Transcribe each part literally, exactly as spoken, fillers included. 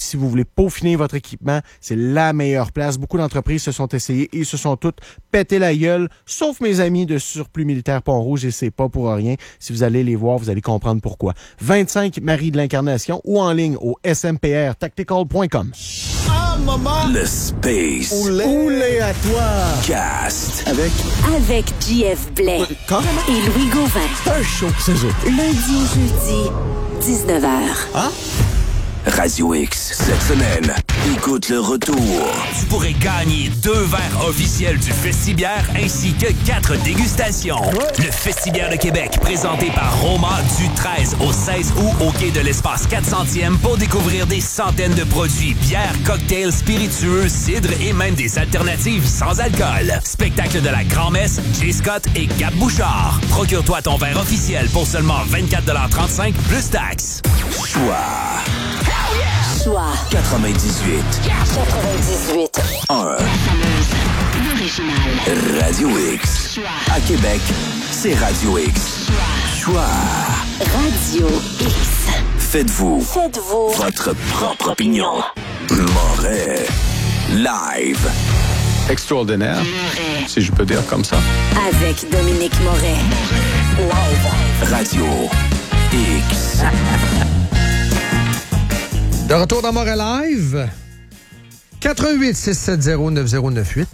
si vous voulez peaufiner votre équipement, c'est la meilleure place. Beaucoup d'entreprises se sont essayées et se sont toutes pété la gueule, sauf mes amis de Surplus Militaire Pont-Rouge, et c'est pas pour rien. Si vous allez les voir, vous allez comprendre pourquoi. vingt-cinq Marie de l'Incarnation ou en ligne au s m p r tactical point com. Ah, maman! Le Space. Oulé, Oulé à toi! Cast. Avec... Avec J F Blais. Quand? Et Louis Gauvin. C'est un show, c'est ça. Lundi au jeudi, dix-neuf heures. Hein? Radio X, cette semaine, écoute le retour. Tu pourrais gagner deux verres officiels du Festibière ainsi que quatre dégustations. Ouais. Le Festibière de Québec, présenté par Roma du treize au seize août au quai de l'Espace quatre centième pour découvrir des centaines de produits, bières, cocktails, spiritueux, cidres et même des alternatives sans alcool. Spectacle de la Grand-Messe, Jay Scott et Gab Bouchard. Procure-toi ton verre officiel pour seulement vingt-quatre trente-cinq plus taxes. Choix. Choix. quatre-vingt-dix-huit. quatre-vingt-dix-huit. un. La fameuse originale. Radio X. Choix. À Québec, c'est Radio X. Choix. Choix. Radio X. Faites-vous. Faites-vous. Votre propre opinion. Moret. Live. Extraordinaire, Moret. si je peux dire comme ça. Avec Dominique Moret. Live. Radio X. De retour dans Moret Live. quatre un huit six sept zéro neuf zéro neuf huit.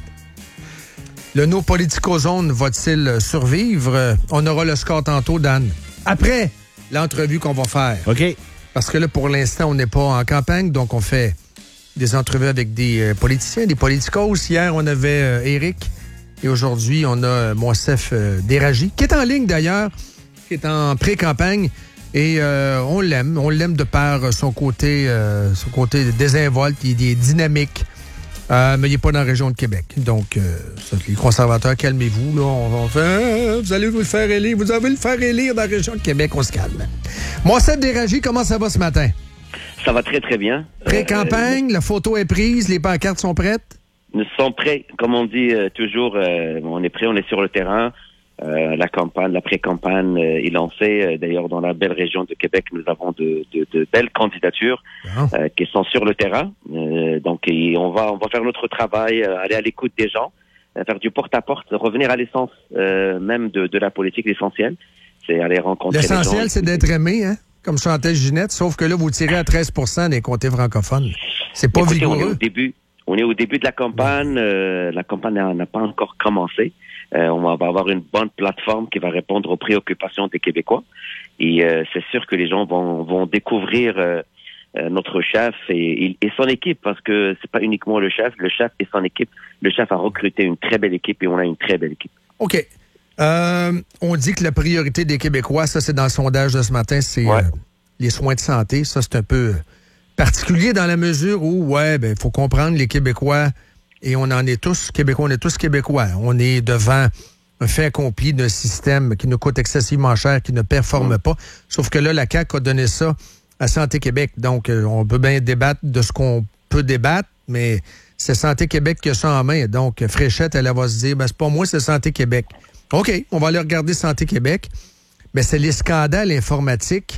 Le No Politico Zone va-t-il survivre? On aura le score tantôt, Dan. Après l'entrevue qu'on va faire. OK. Parce que là, pour l'instant, on n'est pas en campagne, donc on fait des entrevues avec des euh, politiciens, des politicos. Hier, on avait euh, Éric et aujourd'hui, on a euh, Moncef euh, Déragi, qui est en ligne d'ailleurs, qui est en pré-campagne. Et euh, on l'aime, on l'aime de par son côté, euh, son côté désinvolte, il est dynamique, euh, mais il n'est pas dans la région de Québec. Donc, euh, ça, les conservateurs, calmez-vous, là, on va faire, ah, vous allez vous le faire élire, vous allez le faire élire dans la région de Québec, on se calme. Moncef Déragi, comment ça va ce matin? Ça va très, très bien. Pré-campagne, euh, la photo est prise, les pancartes sont prêtes? Nous sommes prêts, comme on dit euh, toujours, euh, on est prêts, on est sur le terrain. Euh, la campagne, la pré-campagne euh, est lancée. Euh, d'ailleurs, dans la belle région de Québec, nous avons de, de, de belles candidatures euh, qui sont sur le terrain. Euh, donc, et on va, on va faire notre travail, euh, aller à l'écoute des gens, euh, faire du porte-à-porte, revenir à l'essence euh, même de, de la politique, l'essentiel. C'est aller rencontrer les gens. L'essentiel, c'est d'être aimé, hein? Comme chantait Ginette, sauf que là, vous tirez à treize pour cent des comtés francophones. C'est pas Écoutez, vigoureux. On est au début, on est au début de la campagne. Euh, la campagne n'a, n'a pas encore commencé. Euh, on va avoir une bonne plateforme qui va répondre aux préoccupations des Québécois. Et euh, c'est sûr que les gens vont, vont découvrir euh, euh, notre chef et, et son équipe, parce que c'est pas uniquement le chef, le chef et son équipe. Le chef a recruté une très belle équipe et on a une très belle équipe. OK. Euh, on dit que la priorité des Québécois, ça c'est dans le sondage de ce matin, c'est ouais. euh, les soins de santé. Ça, c'est un peu particulier dans la mesure où, ouais, ben, il faut comprendre les Québécois. Et on en est tous Québécois, on est tous Québécois. On est devant un fait accompli d'un système qui nous coûte excessivement cher, qui ne performe pas. Sauf que là, la C A Q a donné ça à Santé Québec. Donc, euh, on peut bien débattre de ce qu'on peut débattre, mais c'est Santé Québec qui a ça en main. Donc, Fréchette, elle, elle va se dire, ben, c'est pas moi, c'est Santé Québec. OK, on va aller regarder Santé Québec. Ben, c'est les scandales informatiques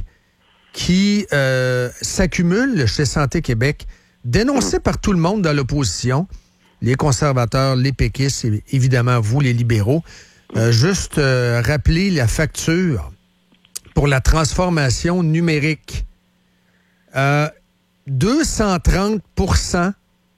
qui euh, s'accumulent chez Santé Québec, dénoncés par tout le monde dans l'opposition. Les conservateurs, les péquistes, et évidemment, vous, les libéraux. Euh, juste euh, rappeler la facture pour la transformation numérique. Euh, deux cent trente pour cent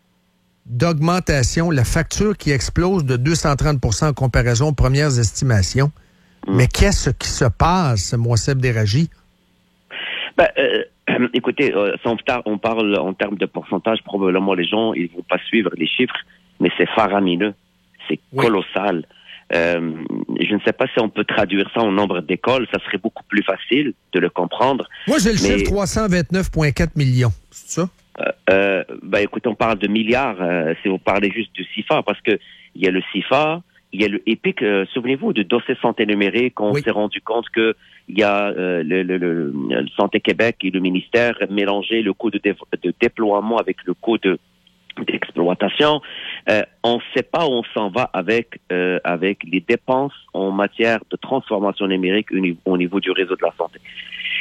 d'augmentation, la facture qui explose de deux cent trente pour cent en comparaison aux premières estimations. Mmh. Mais qu'est-ce qui se passe, Moncef Déragi? Ben, euh, écoutez, euh, on parle en termes de pourcentage, probablement les gens ils vont pas suivre les chiffres, mais c'est faramineux, c'est oui. colossal. Euh, je ne sais pas si on peut traduire ça en nombre d'écoles, ça serait beaucoup plus facile de le comprendre. Moi, j'ai le mais... chiffre trois cent vingt-neuf virgule quatre millions, c'est ça? Euh, euh, ben, écoutez, on parle de milliards, euh, si vous parlez juste du C I F A, parce que il y a le C I F A, il y a le EPIC, euh, souvenez-vous de dossier santé numérique, on oui. s'est rendu compte que il y a euh, le, le, le, le Santé Québec et le ministère mélanger le coût de, dé- de déploiement avec le coût de d'exploitation. Euh, on ne sait pas où on s'en va avec euh, avec les dépenses en matière de transformation numérique au niveau, au niveau du réseau de la santé.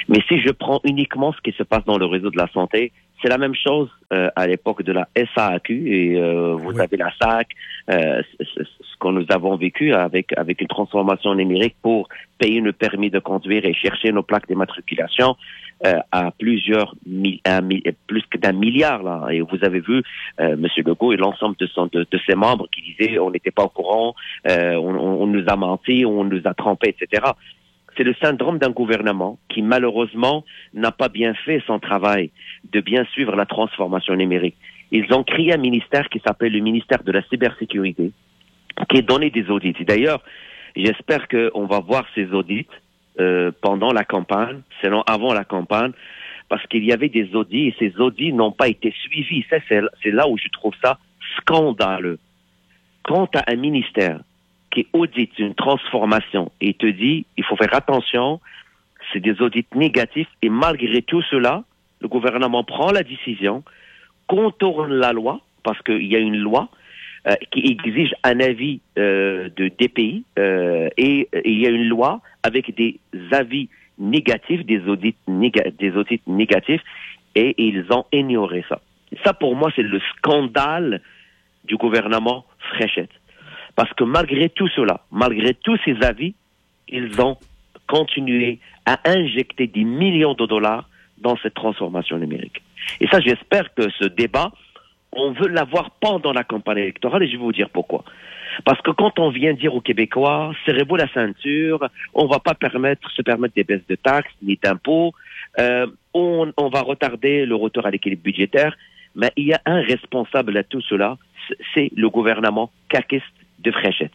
Mais si je prends uniquement ce qui se passe dans le réseau de la santé, c'est la même chose euh, à l'époque de la S A A Q et euh, vous oui. avez la S A C, euh, c- c- ce que nous avons vécu avec avec une transformation numérique pour payer nos permis de conduire et chercher nos plaques d'immatriculation euh, à plusieurs mi- un, mi- plus que d'un milliard là. Et vous avez vu euh, Monsieur Legault et l'ensemble de son de, de ses membres qui disaient on n'était pas au courant, euh, on, on, on nous a menti, on nous a trompés, et cetera. C'est le syndrome d'un gouvernement qui, malheureusement, n'a pas bien fait son travail de bien suivre la transformation numérique. Ils ont créé un ministère qui s'appelle le ministère de la cybersécurité, qui est donné des audits. Et d'ailleurs, j'espère qu'on va voir ces audits euh, pendant la campagne, sinon avant la campagne, parce qu'il y avait des audits et ces audits n'ont pas été suivis. Ça, c'est, c'est là où je trouve ça scandaleux. Quand tu as un ministère qui audite une transformation et te dit il faut faire attention, c'est des audits négatifs et malgré tout cela, le gouvernement prend la décision, contourne la loi, parce qu'il y a une loi euh, qui exige un avis euh, de D P I euh, et euh, il y a une loi avec des avis négatifs, des audits, néga- des audits négatifs et ils ont ignoré ça. Ça pour moi c'est le scandale du gouvernement Fréchette. Parce que malgré tout cela, malgré tous ces avis, ils ont continué à injecter des millions de dollars dans cette transformation numérique. Et ça, j'espère que ce débat, on veut l'avoir pendant la campagne électorale et je vais vous dire pourquoi. Parce que quand on vient dire aux Québécois, serrez-vous la ceinture, on va pas permettre, se permettre des baisses de taxes ni d'impôts, euh, on, on va retarder le retour à l'équilibre budgétaire, mais il y a un responsable à tout cela, c'est le gouvernement caquiste de Fréchette.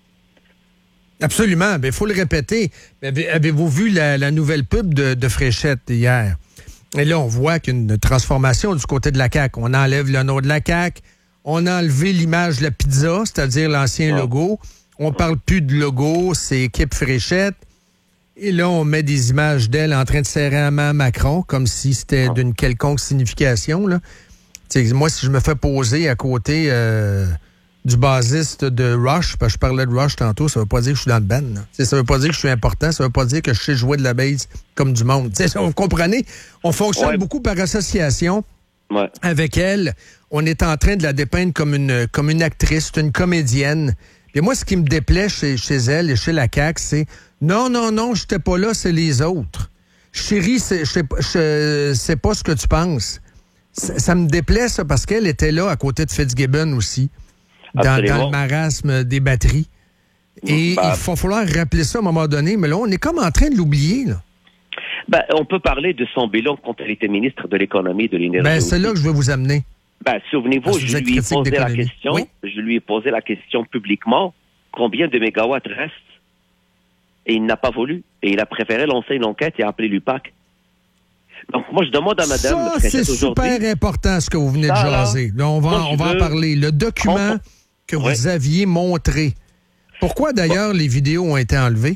Absolument. Il faut le répéter. Avez-vous vu la, la nouvelle pub de, de Fréchette hier? Et là, on voit qu'une transformation du côté de la C A Q. On enlève le nom de la C A Q. On a enlevé l'image de la pizza, c'est-à-dire l'ancien ouais. logo. On parle plus de logo, c'est équipe Fréchette. Et là, on met des images d'elle en train de serrer la main à Macron, comme si c'était ouais. d'une quelconque signification. Là. T'sais, moi, si je me fais poser à côté... Euh, du basiste de Rush, parce que je parlais de Rush tantôt, ça veut pas dire que je suis dans le band. Ça veut pas dire que je suis important, ça veut pas dire que je sais jouer de la bass comme du monde. T'sais, vous comprenez? On fonctionne ouais. beaucoup par association. Ouais. Avec elle, on est en train de la dépeindre comme une, comme une actrice, une comédienne. Et moi, ce qui me déplaît chez, chez elle et chez la C A Q, c'est non, non, non, j'étais pas là, c'est les autres. Chérie, c'est, je, je sais pas ce que tu penses. Ça, ça me déplaît, ça, parce qu'elle était là à côté de Fitzgibbon aussi. Dans, dans le marasme des batteries. Et bah, il va falloir rappeler ça à un moment donné, mais là, on est comme en train de l'oublier. Là. Ben, on peut parler de son bilan quand elle était ministre de l'économie et de l'énergie. Ben, c'est là que je veux vous amener. Ben, souvenez-vous, je lui ai posé la question, oui? je lui ai posé la question publiquement, combien de mégawatts restent? Et il n'a pas voulu. Et il a préféré lancer une enquête et appeler l'U P A C. Donc, moi, je demande à madame... Ça, c'est super important, ce que vous venez ça, de jaser. Là, on va, moi, on va veux... en parler. Le document on... que vous ouais. aviez montré. Pourquoi, d'ailleurs, bon. les vidéos ont été enlevées?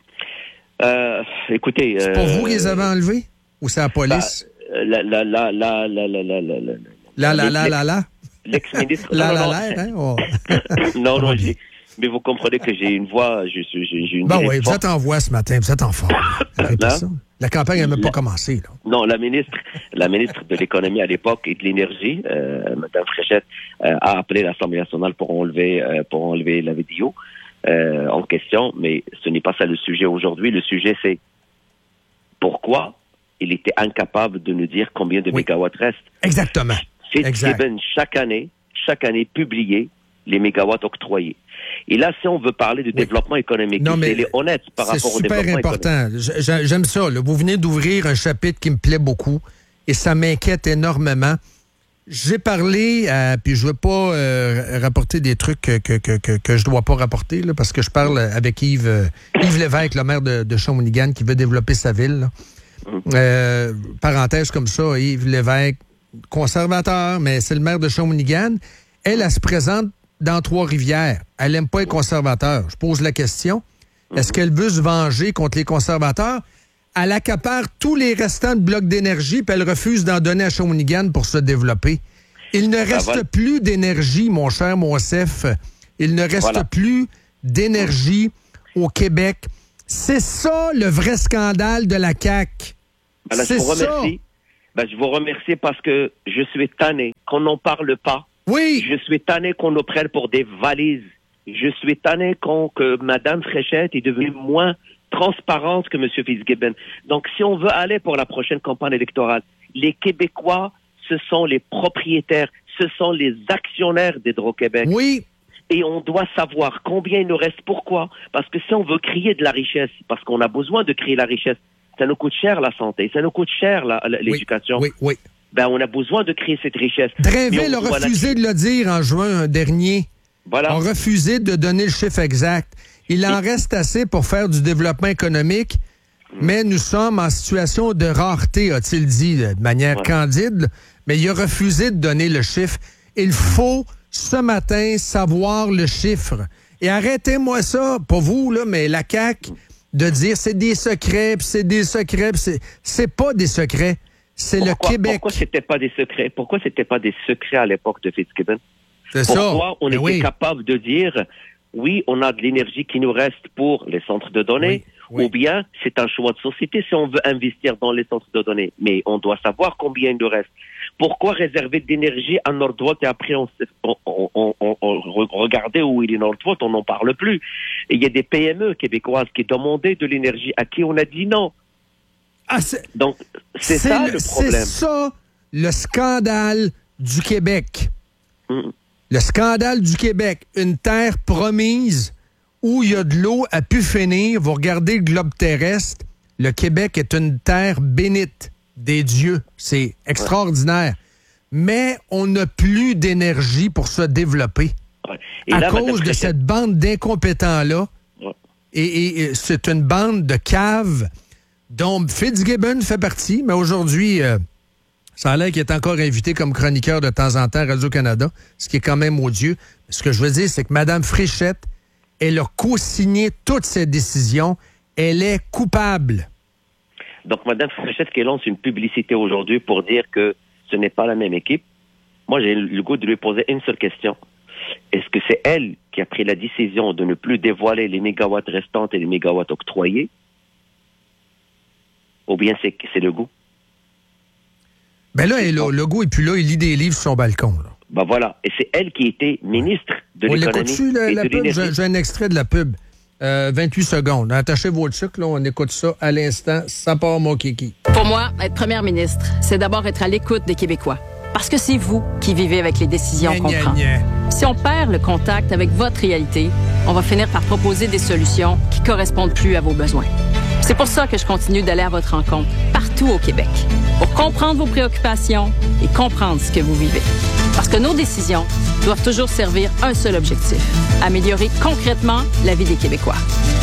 Euh, écoutez... C'est euh... pas vous qui les avez enlevées? Ou c'est la police? Bah, la, la, la, la, la, la, la, la, la... La, la, la, la, la? L'ex-ministre... La, la, la, hein? Oh. non, non, j'ai... Mais vous comprenez que j'ai une voix... J'ai, j'ai, j'ai une bon, oui, vous êtes en voix ce matin, vous êtes en forme. La campagne n'a même pas commencé. Là. Non, la ministre, la ministre de l'économie à l'époque et de l'énergie, euh, Mme Fréchette, euh, a appelé l'Assemblée nationale pour enlever, euh, pour enlever la vidéo euh, en question, mais ce n'est pas ça le sujet aujourd'hui. Le sujet, c'est pourquoi il était incapable de nous dire combien de oui. mégawatts restent. Exactement. Fitzgibbon, chaque année, chaque année, publié les mégawatts octroyés. Et là, si on veut parler de oui. développement économique, non, mais c'est honnête par rapport au développement économique. C'est super important. J'aime ça. Là. Vous venez d'ouvrir un chapitre qui me plaît beaucoup et ça m'inquiète énormément. J'ai parlé, à, puis je ne veux pas euh, rapporter des trucs que, que, que, que je ne dois pas rapporter, là, parce que je parle avec Yves, euh, Yves Lévesque, le maire de, de Shawinigan, qui veut développer sa ville. Là. Mmh. Euh, parenthèse comme ça, Yves Lévesque, conservateur, mais c'est le maire de Shawinigan. Elle, elle se présente dans Trois-Rivières. Elle n'aime pas les conservateurs. Je pose la question. Est-ce qu'elle veut se venger contre les conservateurs? Elle accapare tous les restants de blocs d'énergie puis elle refuse d'en donner à Shawinigan pour se développer. Il ne reste voilà. plus d'énergie, mon cher Monsef. Il ne reste voilà. plus d'énergie au Québec. C'est ça le vrai scandale de la C A Q. Ben là, C'est je vous remercie. ça. Ben, je vous remercie parce que je suis tanné qu'on n'en parle pas. Oui. Je suis tanné qu'on nous prenne pour des valises. Je suis tanné qu'on, que Mme Fréchette est devenue moins transparente que M. Fitzgibbon. Donc, si on veut aller pour la prochaine campagne électorale, les Québécois, ce sont les propriétaires, ce sont les actionnaires d'Hydro-Québec. Oui. Et on doit savoir combien il nous reste. Pourquoi? Parce que si on veut créer de la richesse, parce qu'on a besoin de créer la richesse, ça nous coûte cher la santé, ça nous coûte cher la, la, l'éducation. Oui, oui. oui. Ben, on a besoin de créer cette richesse. Drainville a refusé la... de le dire en juin dernier. Voilà. A refusé de donner le chiffre exact. Il en reste assez pour faire du développement économique, mais nous sommes en situation de rareté, a-t-il dit de manière ouais. candide, mais il a refusé de donner le chiffre. Il faut, ce matin, savoir le chiffre. Et arrêtez-moi ça, pas vous, là, mais la C A Q, de dire c'est des secrets, puis c'est des secrets, puis c'est, c'est pas des secrets. C'est pourquoi, le Québec. Pourquoi c'était pas des secrets? Pourquoi c'était pas des secrets à l'époque de Fitzgibbon? C'est pourquoi ça. on mais était oui. capable de dire oui, on a de l'énergie qui nous reste pour les centres de données, oui, oui. ou bien c'est un choix de société si on veut investir dans les centres de données. Mais on doit savoir combien il nous reste. Pourquoi réserver de l'énergie à Northvolt et après on, on, on, on, on, on regardez où il est Northvolt, on n'en parle plus. Et il y a des P M E québécoises qui demandaient de l'énergie à qui on a dit non. Ah, c'est, Donc, c'est, c'est ça le, le problème. C'est ça le scandale du Québec. Mm. Le scandale du Québec. Une terre promise où il y a de l'eau à pu finir. Vous regardez le globe terrestre. Le Québec est une terre bénite des dieux. C'est extraordinaire. Ouais. Mais on n'a plus d'énergie pour se développer. Ouais. Et à là, cause de cette bande d'incompétents-là. Ouais. Et, et, et c'est une bande de caves dont Fitzgibbon fait partie, mais aujourd'hui, euh, ça a l'air qu'il est encore invité comme chroniqueur de temps en temps à Radio-Canada, ce qui est quand même odieux. Ce que je veux dire, c'est que Mme Fréchette, elle a co-signé toutes ces décisions. Elle est coupable. Donc, Mme Fréchette qui lance une publicité aujourd'hui pour dire que ce n'est pas la même équipe, moi, j'ai le goût de lui poser une seule question. Est-ce que c'est elle qui a pris la décision de ne plus dévoiler les mégawatts restantes et les mégawatts octroyés? Ou bien c'est, c'est le goût? Ben là, le, le goût, et puis là, il lit des livres sur son balcon. Là. Ben voilà. Et c'est elle qui était ministre de on l'économie l'écoute-tu, la, et la de pub? l'énergie. J'ai, j'ai un extrait de la pub. Euh, vingt-huit secondes. Attachez votre sucre, là, on écoute ça à l'instant. Ça part, mon kiki. Pour moi, être première ministre, c'est d'abord être à l'écoute des Québécois. Parce que c'est vous qui vivez avec les décisions qu'on prend. Si on perd le contact avec votre réalité, on va finir par proposer des solutions qui correspondent plus à vos besoins. C'est pour ça que je continue d'aller à votre rencontre, partout au Québec, pour comprendre vos préoccupations et comprendre ce que vous vivez. Parce que nos décisions doivent toujours servir un seul objectif, améliorer concrètement la vie des Québécois.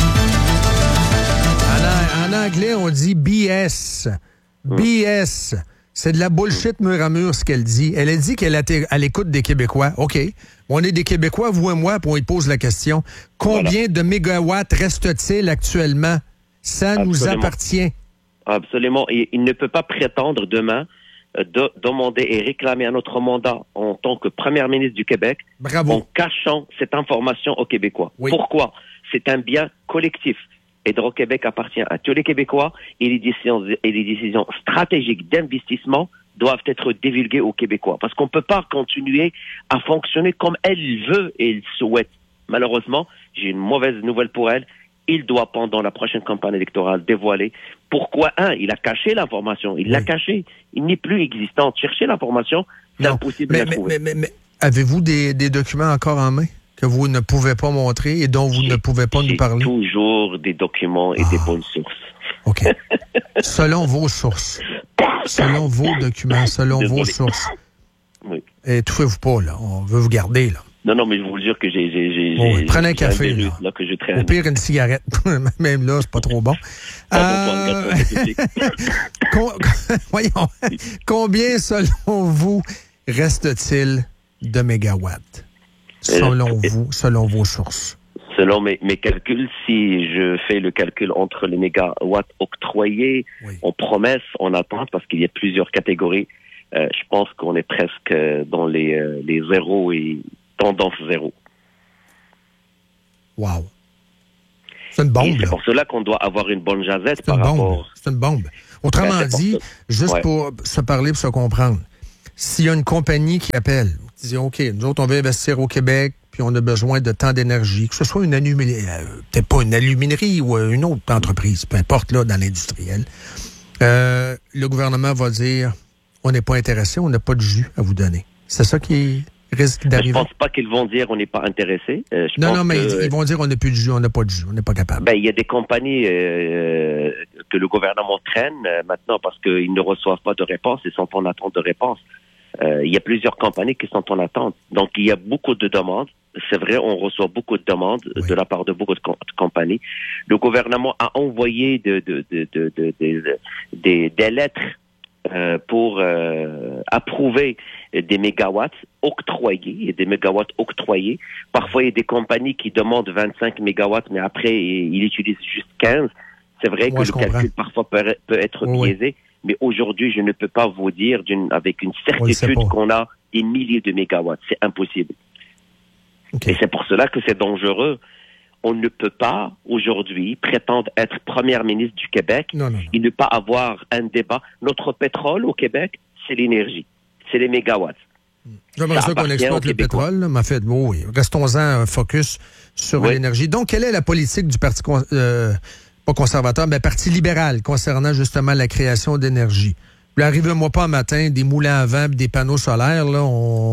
En, en anglais, on dit B S. B S. C'est de la bullshit mur à mur, ce qu'elle dit. Elle a dit qu'elle est à l'écoute des Québécois. OK. On est des Québécois, vous et moi, puis on lui pose la question. Combien voilà. de mégawatts reste-t-il actuellement? Ça Absolument. Nous appartient. Absolument. Et il ne peut pas prétendre demain euh, de, demander et réclamer un autre mandat en tant que première ministre du Québec Bravo. En cachant cette information aux Québécois. Oui. Pourquoi? C'est un bien collectif. Hydro-Québec appartient à tous les Québécois et les décisions, et les décisions stratégiques d'investissement doivent être divulguées aux Québécois. Parce qu'on ne peut pas continuer à fonctionner comme elle veut et elle souhaite. Malheureusement, j'ai une mauvaise nouvelle pour elle. Il doit, pendant la prochaine campagne électorale, dévoiler pourquoi, un, il a caché l'information. Il oui. l'a caché. Il n'est plus existant. Chercher l'information, c'est non. impossible mais, à mais, trouver. Mais, mais, mais avez-vous des, des documents encore en main que vous ne pouvez pas montrer et dont vous j'ai, ne pouvez pas nous parler? J'ai toujours des documents et ah. des bonnes sources. OK. Selon vos sources. Selon vos documents, selon Désolé. Vos sources. Oui. Étouffez-vous pas, là. On veut vous garder, là. Non, non, mais je vous le jure que j'ai... j'ai, j'ai, oh, j'ai prenez un café, un virus, là. là que je Au pire, une cigarette. Même là, c'est pas trop bon. euh... Com- Voyons. Combien, selon vous, reste-t-il de mégawatts? Selon euh, vous, selon vos sources. Selon mes, mes calculs, si je fais le calcul entre les mégawatts octroyés, oui. en promesse, en attente, parce qu'il y a plusieurs catégories, euh, je pense qu'on est presque dans les, euh, les zéros et tendance zéro. Wow. C'est une bombe. Et c'est pour cela qu'on doit avoir une bonne jazette c'est par une bombe. rapport... C'est une bombe. Autrement Ben, c'est dit, pour ça. juste Ouais. pour se parler, pour se comprendre, s'il y a une compagnie qui appelle, qui dit, OK, nous autres, on veut investir au Québec, puis on a besoin de tant d'énergie, que ce soit une aluminerie, euh, peut-être pas une aluminerie ou une autre entreprise, peu importe, là, dans l'industriel, euh, le gouvernement va dire, on n'est pas intéressé, on n'a pas de jus à vous donner. C'est ça qui risque Ben, je d'arriver? pense pas qu'ils vont dire on n'est pas intéressé. Euh, je Non, pense non, mais que, ils, ils vont dire, on n'a plus de jus, on n'a pas de jus, on n'est pas capable. ben, il y a des compagnies euh, que le gouvernement traîne euh, maintenant parce qu'ils ne reçoivent pas de réponse, ils sont en attente de réponse. Euh, il y a plusieurs compagnies qui sont en attente. Donc, il y a beaucoup de demandes. C'est vrai, on reçoit beaucoup de demandes Oui. de la part de beaucoup de, com- de compagnies. Le gouvernement a envoyé de, de, de, de, de, de- de- des, des lettres euh, pour euh, approuver des mégawatts octroyés. Il y a des mégawatts octroyés. Parfois, il y a des compagnies qui demandent vingt-cinq mégawatts, mais après, ils utilisent juste quinze. C'est vrai Moi, que je le calcul comprends. parfois peut, peut être Oui, oui. biaisé. Mais aujourd'hui, je ne peux pas vous dire d'une, avec une On le sait certitude pas. qu'on a des milliers de mégawatts. C'est impossible. OK. Et c'est pour cela que c'est dangereux. On ne peut pas, aujourd'hui, prétendre être première ministre du Québec Non, non, non. et ne pas avoir un débat. Notre pétrole au Québec, c'est l'énergie. C'est les mégawatts. J'aimerais Ça ça qu'on appartient exploite aux le Québécois. pétrole, là, mais en fait, bon, oui. Restons-en un focus sur Oui. l'énergie. Donc, quelle est la politique du Parti, con- euh, pas conservateur, mais Parti libéral concernant justement la création d'énergie? Puis arrivez-moi pas un matin, des moulins à vent, puis des panneaux solaires, là,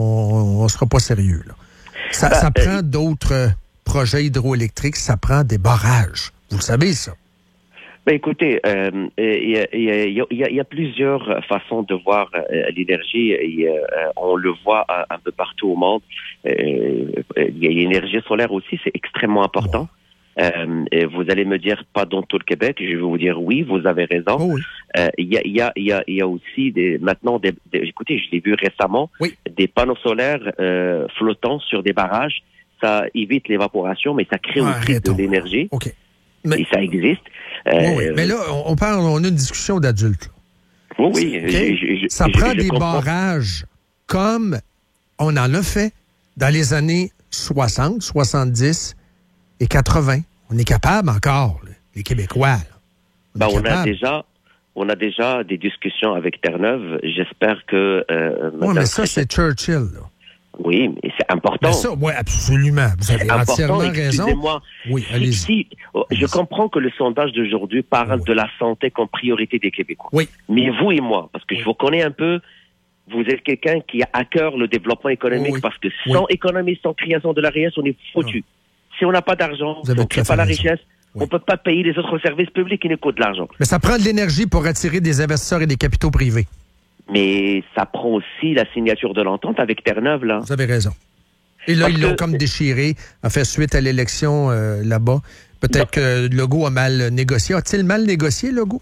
on ne sera pas sérieux. Là. Ça, Ben, ça euh, prend d'autres euh, projets hydroélectriques, ça prend des barrages. Vous le savez, ça? Ben écoutez, euh, il y, a, il y, a, il y, a, il y a plusieurs façons de voir euh, l'énergie. Et, euh, on le voit un, un peu partout au monde. Euh, il y a l'énergie solaire aussi, c'est extrêmement important. Euh, et vous allez me dire pas dans tout le Québec. Je vais vous dire oui, vous avez raison. Oh oui. Euh, il y, a, il y, a, il y, a, il y a aussi des, maintenant des, des écoutez, je l'ai vu récemment, Oui. des panneaux solaires euh, flottants sur des barrages. Ça évite l'évaporation, mais ça crée Ah, aussi arrêtons. de l'énergie. OK. Mais, Et ça existe. Euh, oui, oui. Mais là, on, on parle, on a une discussion d'adultes. là. oui, oui. OK? je- je- je- Ça je- prend je des comprends. barrages comme on en a fait dans les années soixante, soixante-dix et quatre-vingts. On est capable encore, là, les Québécois. là. On, Ben, est on a capable. déjà, on a déjà des discussions avec Terre-Neuve. J'espère que. Euh, Oui, Madame mais ça, Fréchette- c'est Churchill. Là. Oui, mais c'est important. Mais ça, oui, absolument. Vous avez C'est important. entièrement raison. Excusez-moi. Oui, Si- allez-y. si- oh, je Allez-y. comprends que le sondage d'aujourd'hui parle Oui. de la santé comme priorité des Québécois. Oui. Mais vous et moi, parce que je vous connais un peu, vous êtes quelqu'un qui a à cœur le développement économique, Oui. parce que sans Oui. économie, sans création de la richesse, on est foutu. Si on n'a pas d'argent, Vous si avez on tout ne crée à fait pas la raison. richesse, Oui. on ne peut pas payer les autres services publics qui nous coûtent de l'argent. Mais ça prend de l'énergie pour attirer des investisseurs et des capitaux privés. Mais ça prend aussi la signature de l'entente avec Terre-Neuve, là. Vous avez raison. Et là, Parce ils l'ont que- comme déchiré, en fait, suite à l'élection euh, là-bas. Peut-être que Legault a mal négocié. A-t-il mal négocié, Legault?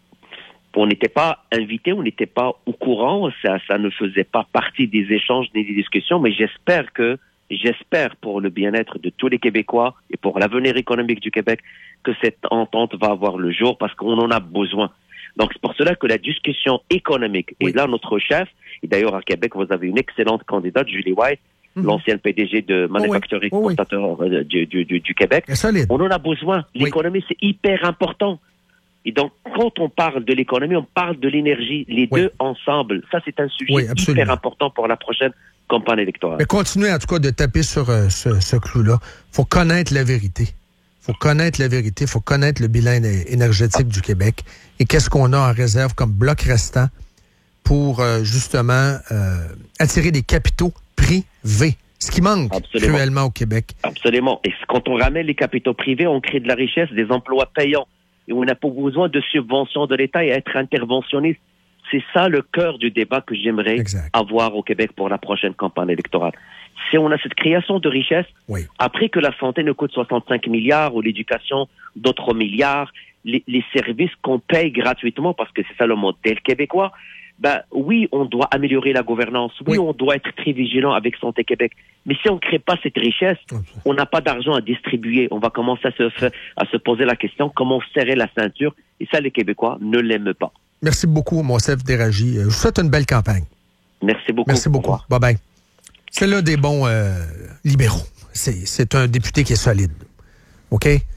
On n'était pas invité, on n'était pas au courant, ça, ça ne faisait pas partie des échanges ni des discussions, mais j'espère que, j'espère pour le bien-être de tous les Québécois et pour l'avenir économique du Québec, que cette entente va avoir le jour parce qu'on en a besoin. Donc c'est pour cela que la discussion économique, Oui. et là notre chef, et d'ailleurs à Québec vous avez une excellente candidate, Julie White, Mhm. l'ancienne P D G de Manufacturing Oh oui. Oh oui. Exportateur, euh, du, du, du, du Québec, C'est solide. on en a besoin. Oui. L'économie, c'est hyper important. Et donc, quand on parle de l'économie, on parle de l'énergie, les Oui. deux ensemble. Ça, c'est un sujet Oui, absolument. hyper important pour la prochaine campagne électorale. Mais continuez en tout cas de taper sur euh, ce, ce clou-là. Il faut connaître la vérité. Il faut connaître la vérité. Il faut connaître le bilan éne- énergétique du Québec. Et qu'est-ce qu'on a en réserve comme bloc restant pour euh, justement euh, attirer des capitaux privés. Ce qui manque Absolument. cruellement au Québec. Absolument. Et quand on ramène les capitaux privés, on crée de la richesse, des emplois payants. Et on n'a pas besoin de subventions de l'État et être interventionniste. C'est ça le cœur du débat que j'aimerais Exact. avoir au Québec pour la prochaine campagne électorale. Si on a cette création de richesse, Oui. après que la santé nous coûte soixante-cinq milliards ou l'éducation d'autres milliards, les, les services qu'on paye gratuitement, parce que c'est ça le modèle québécois, ben oui, on doit améliorer la gouvernance. Oui, Oui. on doit être très vigilant avec Santé Québec. Mais si on ne crée pas cette richesse, on n'a pas d'argent à distribuer. On va commencer à se, fa- à se poser la question comment serrer la ceinture. Et ça, les Québécois ne l'aiment pas. Merci beaucoup, Monsef Déragi. Je vous souhaite une belle campagne. Merci beaucoup. Merci Au beaucoup. revoir. Bye-bye. C'est l'un des bons euh, libéraux. C'est, c'est un député qui est solide. OK?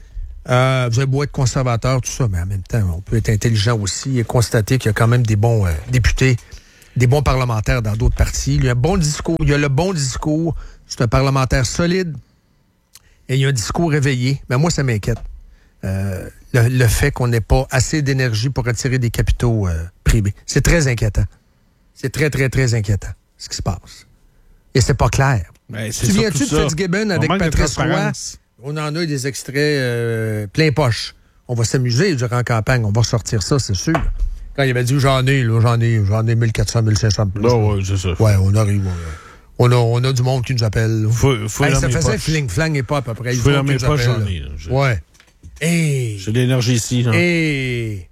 Euh, vous avez beau être conservateur, tout ça, mais en même temps, on peut être intelligent aussi et constater qu'il y a quand même des bons euh, députés, des bons parlementaires dans d'autres partis. Il y a un bon discours, il y a le bon discours. C'est un parlementaire solide et il y a un discours éveillé. Mais moi, ça m'inquiète. Euh, le, le fait qu'on n'ait pas assez d'énergie pour attirer des capitaux euh, privés. C'est très inquiétant. C'est très, très, très inquiétant, ce qui se passe. Et c'est pas clair. Ben, tu viens-tu de Fitzgibbon avec Patrice Roy? On en a eu des extraits euh, plein poche. On va s'amuser durant la campagne. On va sortir ça, c'est sûr. Quand il avait dit j'en ai, là, j'en ai, j'en ai mille quatre cents, mille cinq cents plus. Non, ouais, c'est ça. Ouais, on arrive. On a, on a du monde qui nous appelle. Faut, faut hey, ça faisait fling-flang et pas à peu près. Faut dans mes poches, j'en ai. Là. Ouais. Hey. J'ai de l'énergie ici. Là. Et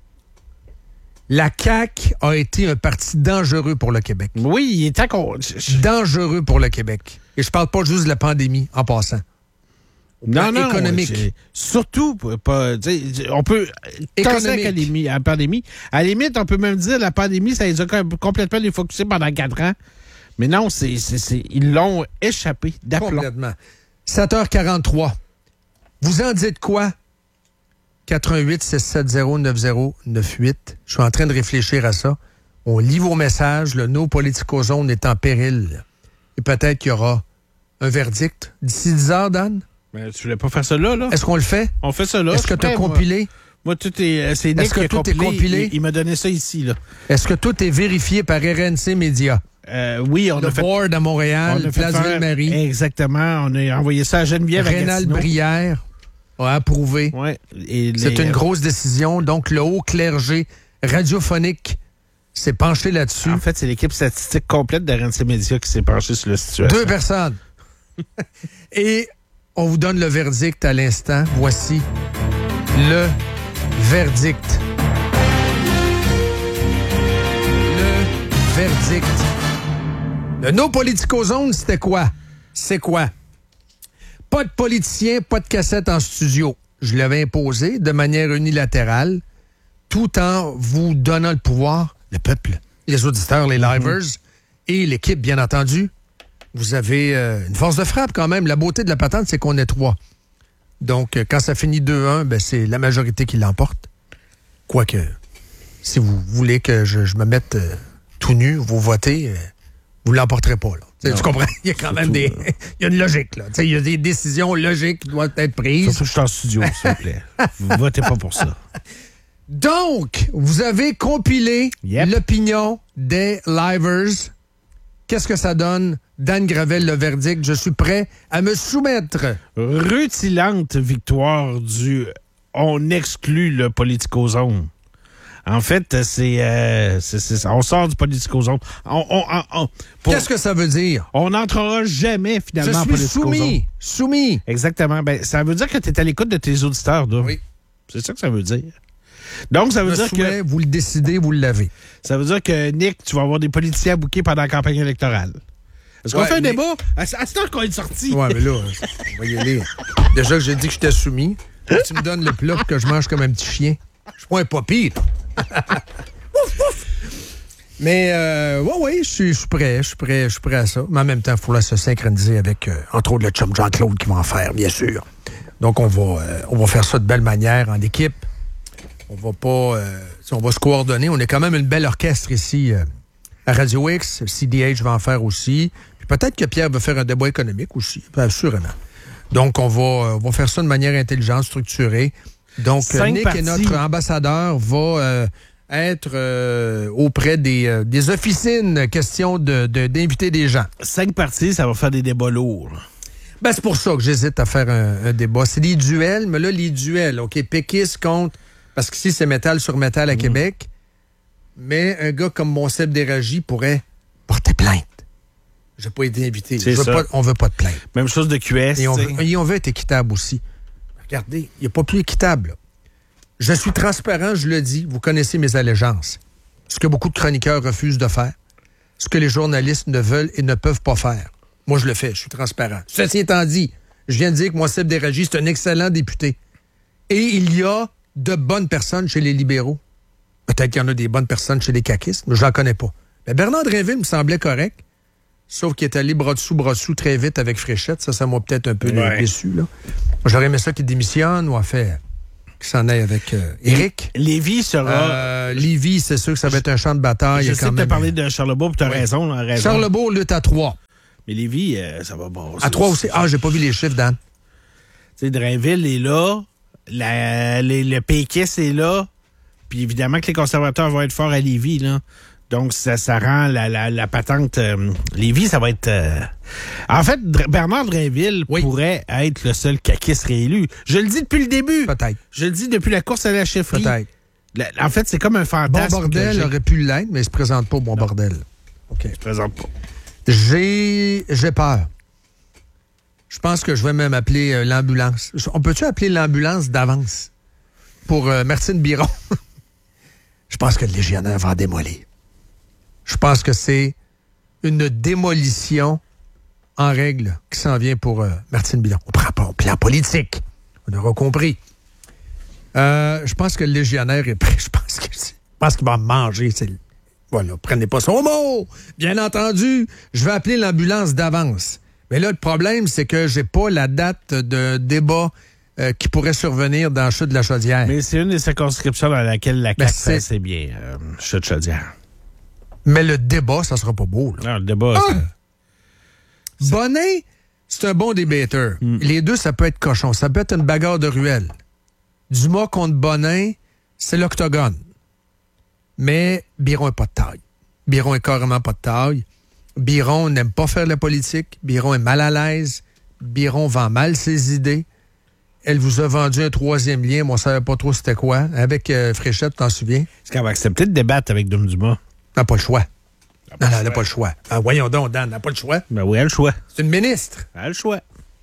la C A Q a été un parti dangereux pour le Québec. Oui, il est encore... Dangereux pour le Québec. Et je parle pas juste de la pandémie, en passant. Non, non, économique. Ouais, surtout, pas, on peut économique. À la pandémie. À la limite, on peut même dire la pandémie, ça les a complètement défocusés pendant quatre ans. Mais non, c'est, c'est, c'est, ils l'ont échappé d'aplomb. Complètement. sept heures quarante-trois. Vous en dites quoi? quatre un huit, six sept zéro, neuf zéro neuf huit. Je suis en train de réfléchir à ça. On lit vos messages. Le No Politico Zone est en péril. Et peut-être qu'il y aura un verdict d'ici dix heures, Dan? Mais tu voulais pas faire ça là, là? Est-ce qu'on le fait? On fait ça là. Est-ce que tu as compilé? Moi, moi, tout est... C'est Nick Est-ce que qui a tout compilé. est compilé? Il, il m'a donné ça ici, là. Est-ce que tout est vérifié par R N C Média? Euh, oui, on le a fait... Le board à Montréal, on a Place Ville-Marie. Exactement. On a envoyé ça à Geneviève Rénal Brière a approuvé. Ouais. Et les... C'est une grosse décision. Donc, le haut clergé radiophonique s'est penché là-dessus. En fait, c'est l'équipe statistique complète de R N C Média qui s'est penchée sur la situation. Deux personnes. Et on vous donne le verdict à l'instant. Voici le verdict. Le verdict. Le No Politico Zone, c'était quoi? C'est quoi? Pas de politicien, pas de cassette en studio. Je l'avais imposé de manière unilatérale, tout en vous donnant le pouvoir, le peuple, les auditeurs, les livers mm-hmm. et l'équipe, bien entendu. Vous avez euh, une force de frappe quand même. La beauté de la patente, c'est qu'on est trois. Donc, euh, quand ça finit deux un, ben, c'est la majorité qui l'emporte. Quoique, si vous voulez que je, je me mette euh, tout nu, vous votez, euh, vous ne l'emporterez pas. Là. Tu comprends? Il y a quand même des... Il y a une logique. Là. Il y a des décisions logiques qui doivent être prises. Surtout que je suis en studio, s'il vous plaît. Vous votez pas pour ça. Donc, vous avez compilé yep. l'opinion des livers. Qu'est-ce que ça donne? Dan Gravel, le verdict. Je suis prêt à me soumettre. Rutilante victoire du « on exclut le Politico-Zone ». En fait, c'est, euh, c'est, c'est on sort du Politico-Zone. On, on, on, on, pour, Qu'est-ce que ça veut dire? On n'entrera jamais finalement en Politico-Zone. Je suis soumis. Soumis. Exactement. Ben, ça veut dire que tu es à l'écoute de tes auditeurs. Là. Oui. C'est ça que ça veut dire. Donc, ça veut le dire souhait, que... vous le décidez, vous l'avez. Ça veut dire que, Nick, tu vas avoir des politiciens à bouquer pendant la campagne électorale. Est-ce qu'on ouais, fait un mais... débat? À, à ce temps qu'on est sorti. Ouais, mais là, on va y aller. Déjà que j'ai dit que j'étais soumis, tu me donnes le plat que je mange comme un petit chien. Je suis pas un papy, là. Ouf, ouf. Mais, euh, ouais, oui, je suis, je suis prêt, je suis prêt, je suis prêt à ça. Mais en même temps, il faut là se synchroniser avec, euh, entre autres, le chum Jean-Claude qui va en faire, bien sûr. Donc, on va, euh, on va faire ça de belle manière en équipe. On va pas, euh, on va se coordonner. On est quand même une belle orchestre ici euh, à Radio X. C D H va en faire aussi. Puis peut-être que Pierre va faire un débat économique aussi, assurément. Donc, on va, on va faire ça de manière intelligente, structurée. Donc, Cinq Nick parties. est notre ambassadeur, va euh, être euh, auprès des, euh, des officines, question de, de, d'inviter des gens. Cinq parties, ça va faire des débats lourds. Ben, c'est pour ça que j'hésite à faire un, un débat. C'est des duels, mais là, les duels, OK, péquiste contre... Parce qu'ici, c'est métal sur métal à mmh. Québec. Mais un gars comme Monseb Déragi pourrait porter plainte. J'ai pas été invité. Je veux pas, on veut pas de plainte. Même chose de Q S. Et on, veut, et on veut être équitable aussi. Regardez, il n'y a pas plus équitable. Là. Je suis transparent, je le dis. Vous connaissez mes allégeances. Ce que beaucoup de chroniqueurs refusent de faire. Ce que les journalistes ne veulent et ne peuvent pas faire. Moi, je le fais. Je suis transparent. Ceci étant dit, je viens de dire que Monseb Déragi, c'est un excellent député. Et il y a de bonnes personnes chez les libéraux. Peut-être qu'il y en a des bonnes personnes chez les caquistes, mais je n'en connais pas. Mais Bernard Drinville me semblait correct. sauf qu'il est allé bras dessous, bras dessous très vite avec Fréchette. Ça, ça m'a peut-être un peu Ouais. déçu. Là. J'aurais aimé ça qu'il démissionne ou en fait qu'il s'en aille avec euh, Éric. Lévis sera... Euh, Lévis, c'est sûr que ça va être un champ de bataille. Je Il y a sais quand que tu as même... parlé de Charlebourg, puis tu as Ouais. raison, là, raison. Charlebourg lutte à trois. Mais Lévis, euh, ça va bon. À trois aussi. Ah, j'ai pas vu les chiffres, Dan. Tu sais, Drainville est là, la, les, le péquiste est là, puis évidemment que les conservateurs vont être forts à Lévis, là. Donc, ça, ça rend la, la, la patente... Euh, Lévis, ça va être... Euh... En fait, Dr- Bernard Drainville Oui. pourrait être le seul caquiste réélu. Je le dis depuis le début. Peut-être. Je le dis depuis la course à la chefferie. Peut-être. La- en fait, c'est comme un Bon fantasme. bordel que j'ai. aurait pu l'être, mais il se présente pas au bon bordel. OK. Je présente pas. J'ai j'ai peur. Je pense que je vais même appeler euh, l'ambulance. On peut-tu appeler l'ambulance d'avance pour euh, Martine Biron? Je pense que le légionnaire va en démolir. Je pense que c'est une démolition en règle qui s'en vient pour euh, Martine Biron. On prend pas un plan politique. On aura compris. Euh, je pense que le légionnaire est prêt. Je pense que c'est- je pense qu'il va me manger. C'est le- Voilà, prenez pas son mot. Bien entendu, je vais appeler l'ambulance d'avance. Mais là, le problème, c'est que j'ai pas la date de débat euh, qui pourrait survenir dans Chute de la Chaudière. Mais c'est une des circonscriptions dans laquelle la Ben, C A Q fait c'est- assez bien. Euh, Chute Chaudière. Mais le débat, ça sera pas beau. Là. Non, le débat... Ah! c'est- Bonnet, c'est un bon débatteur. Les deux, ça peut être cochon. Ça peut être une bagarre de ruelle. Dumas contre Bonin, c'est l'octogone. Mais Biron n'est pas de taille. Biron est carrément pas de taille. Biron n'aime pas faire de la politique. Biron est mal à l'aise. Biron vend mal ses idées. Elle vous a vendu un troisième lien, mais on ne savait pas trop c'était quoi. Avec euh, Fréchette, t'en souviens? Est-ce qu'elle va accepter de débattre avec Dom Dumas? Elle n'a pas le choix. Elle a Non, pas non, le elle n'a choix. pas le choix. Ah, voyons donc, Dan, elle n'a pas le choix. Ben oui, elle a le choix. C'est une ministre. Elle a le choix.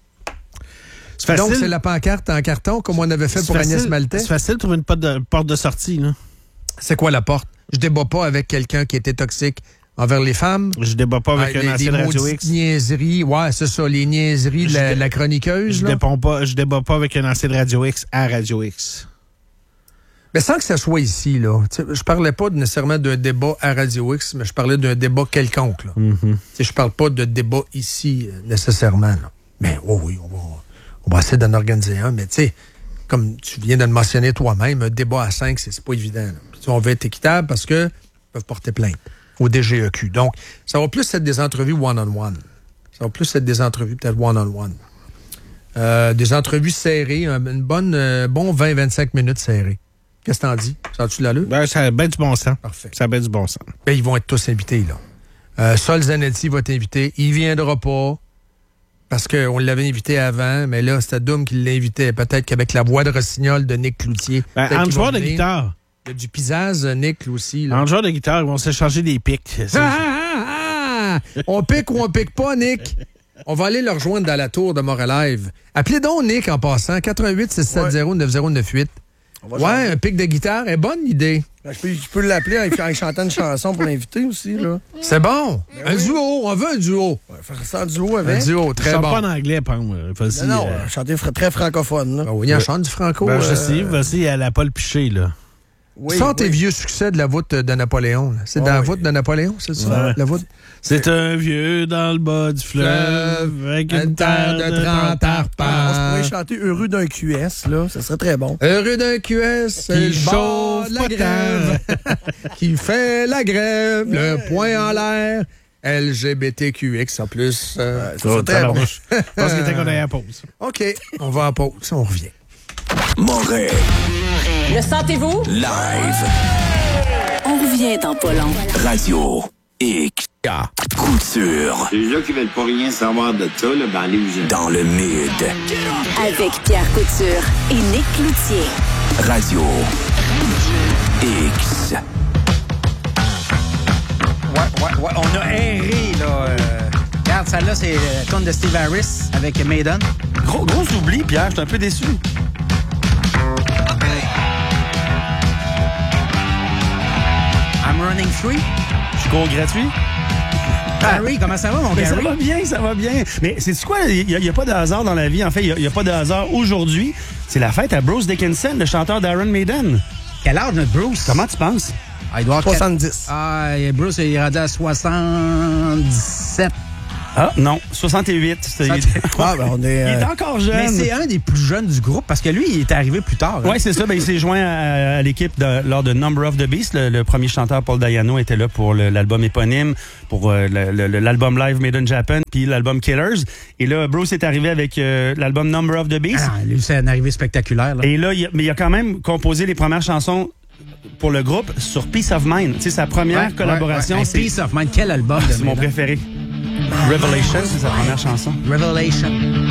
C'est facile. Donc, c'est la pancarte en carton, comme on avait fait C'est pour facile- Agnès Maltais. C'est facile de trouver une porte de, porte de sortie, là. C'est quoi la porte? Je débat pas avec quelqu'un qui était toxique envers les femmes. Je débat pas avec Ah, un des, ancien des de Radio maudites X. niaiseries. Ouais, c'est ça, les niaiseries de Je la, dé- la chroniqueuse. Je là. débat pas, je débat pas avec un ancien de Radio X à Radio X. Mais sans que ça soit ici, là. Tu sais, je parlais pas nécessairement d'un débat à Radio X, mais je parlais d'un débat quelconque. Là. Mm-hmm. Tu sais, je parle pas de débat ici, euh, nécessairement. Là. Mais oh oui, on va, on va essayer d'en organiser un. Mais tu sais, comme tu viens de le mentionner toi-même, un débat à cinq, c'est c'est pas évident. Là. Puis, tu sais, on veut être équitable parce que ils peuvent porter plainte au D G E Q. Donc, ça va plus être des entrevues one-on-one. Ça va plus être des entrevues peut-être one-on-one. Euh, des entrevues serrées, un une bonne, euh, bon vingt à vingt-cinq minutes serrées. Qu'est-ce que t'en dis? Ça a-tu l'allure? Ben, ça a bien du bon sens. Parfait. Ça a bien du bon sens. Ben, ils vont être tous invités, là. Euh, Sol Zanetti va être invité. Il viendra pas parce qu'on l'avait invité avant, mais là, c'était Doom qui l'invitait. Peut-être qu'avec la voix de rossignol de Nick Cloutier. Ben, peut-être en qu'il va joueur de venir. guitare. Il y a du pisage, Nick, là, aussi. Là. En joueur de guitare, ils vont s'échanger des pics. C'est- Ah, ah, ah, ah! On pique ou on pique pas, Nick? On va aller le rejoindre dans la tour de Moralive. Appelez donc Nick en passant. quatre un huit six sept zéro neuf zéro neuf huit. Ouais, un pic de guitare est bonne idée. Ben, je peux, je peux l'appeler en, en chantant une chanson pour l'inviter aussi, là. C'est bon. Un duo. On veut un duo. Ouais, faire ça en duo Un avec. duo, Je très chante bon. pas en anglais, Pam. Vas-y. Non, non, euh, chanter fr- très francophone, là. Ben oui, il en chante du franco. ben, je euh, sais, vas-y, elle a pas le piché, là. Oui, Sors tes oui. vieux succès de la voûte de Napoléon. là. C'est Oh, dans la oui. voûte de Napoléon, c'est ça? Ouais. La voûte? C'est un vieux dans le bas du fleuve avec une terre de trente Ah, on arpents. se pourrait chanter Heureux d'un Q S, là. Ça serait très bon. Heureux d'un Q S, Qui le bord chauffe de la pas grève, qui fait la grève, le poing en l'air, L G B T Q X en plus. euh, Ça serait très bon. Je pense qu'il était qu'on aille à la pause. OK, on va en pause, on revient. Moret Le sentez-vous? live On revient dans pas long. Radio X Couture Les gens qui veulent pas rien savoir de ça, là, ben allez-vous-en. dans le mid. Avec Pierre Couture et Nick Cloutier. Radio X. Ouais, ouais, ouais. On a erré, là. euh, Regarde, celle-là, c'est le tune de Steve Harris avec Maiden. Gros, gros oubli, Pierre, je suis un peu déçu. I'm running free. Je cours gratuit. Gary, comment ça va, mon Mais ça Gary? va bien, ça va bien. Mais c'est quoi? Il n'y a, a pas de hasard dans la vie. En fait, il n'y a, a pas de hasard aujourd'hui. C'est la fête à Bruce Dickinson, le chanteur d'Iron Maiden. Quel âge, notre Bruce? Comment tu penses? Ah, il doit avoir soixante-dix. quatre- Ah, et Bruce, il est rendu à soixante-dix-sept. Ah, non, soixante-huit. C'est... Ah, ben on est, euh... Il est encore jeune. Mais c'est un des plus jeunes du groupe parce que lui, il est arrivé plus tard. Hein? Oui, c'est ça. Ben, il s'est joint à, à l'équipe de, lors de Number of the Beast. Le, le premier chanteur, Paul Dayano, était là pour le, l'album éponyme, pour euh, le, le, l'album live Made in Japan, puis l'album Killers. Et là, Bruce est arrivé avec euh, l'album Number of the Beast. Ah, lui, c'est une arrivée spectaculaire. Là. Et là, il a, mais il a quand même composé les premières chansons pour le groupe sur Peace of Mind. C'est sa première ouais, collaboration. Ouais, ouais. C'est... Peace of Mind, quel album ah, de c'est mon préféré. Revelation, c'est sa première chanson. Revelation.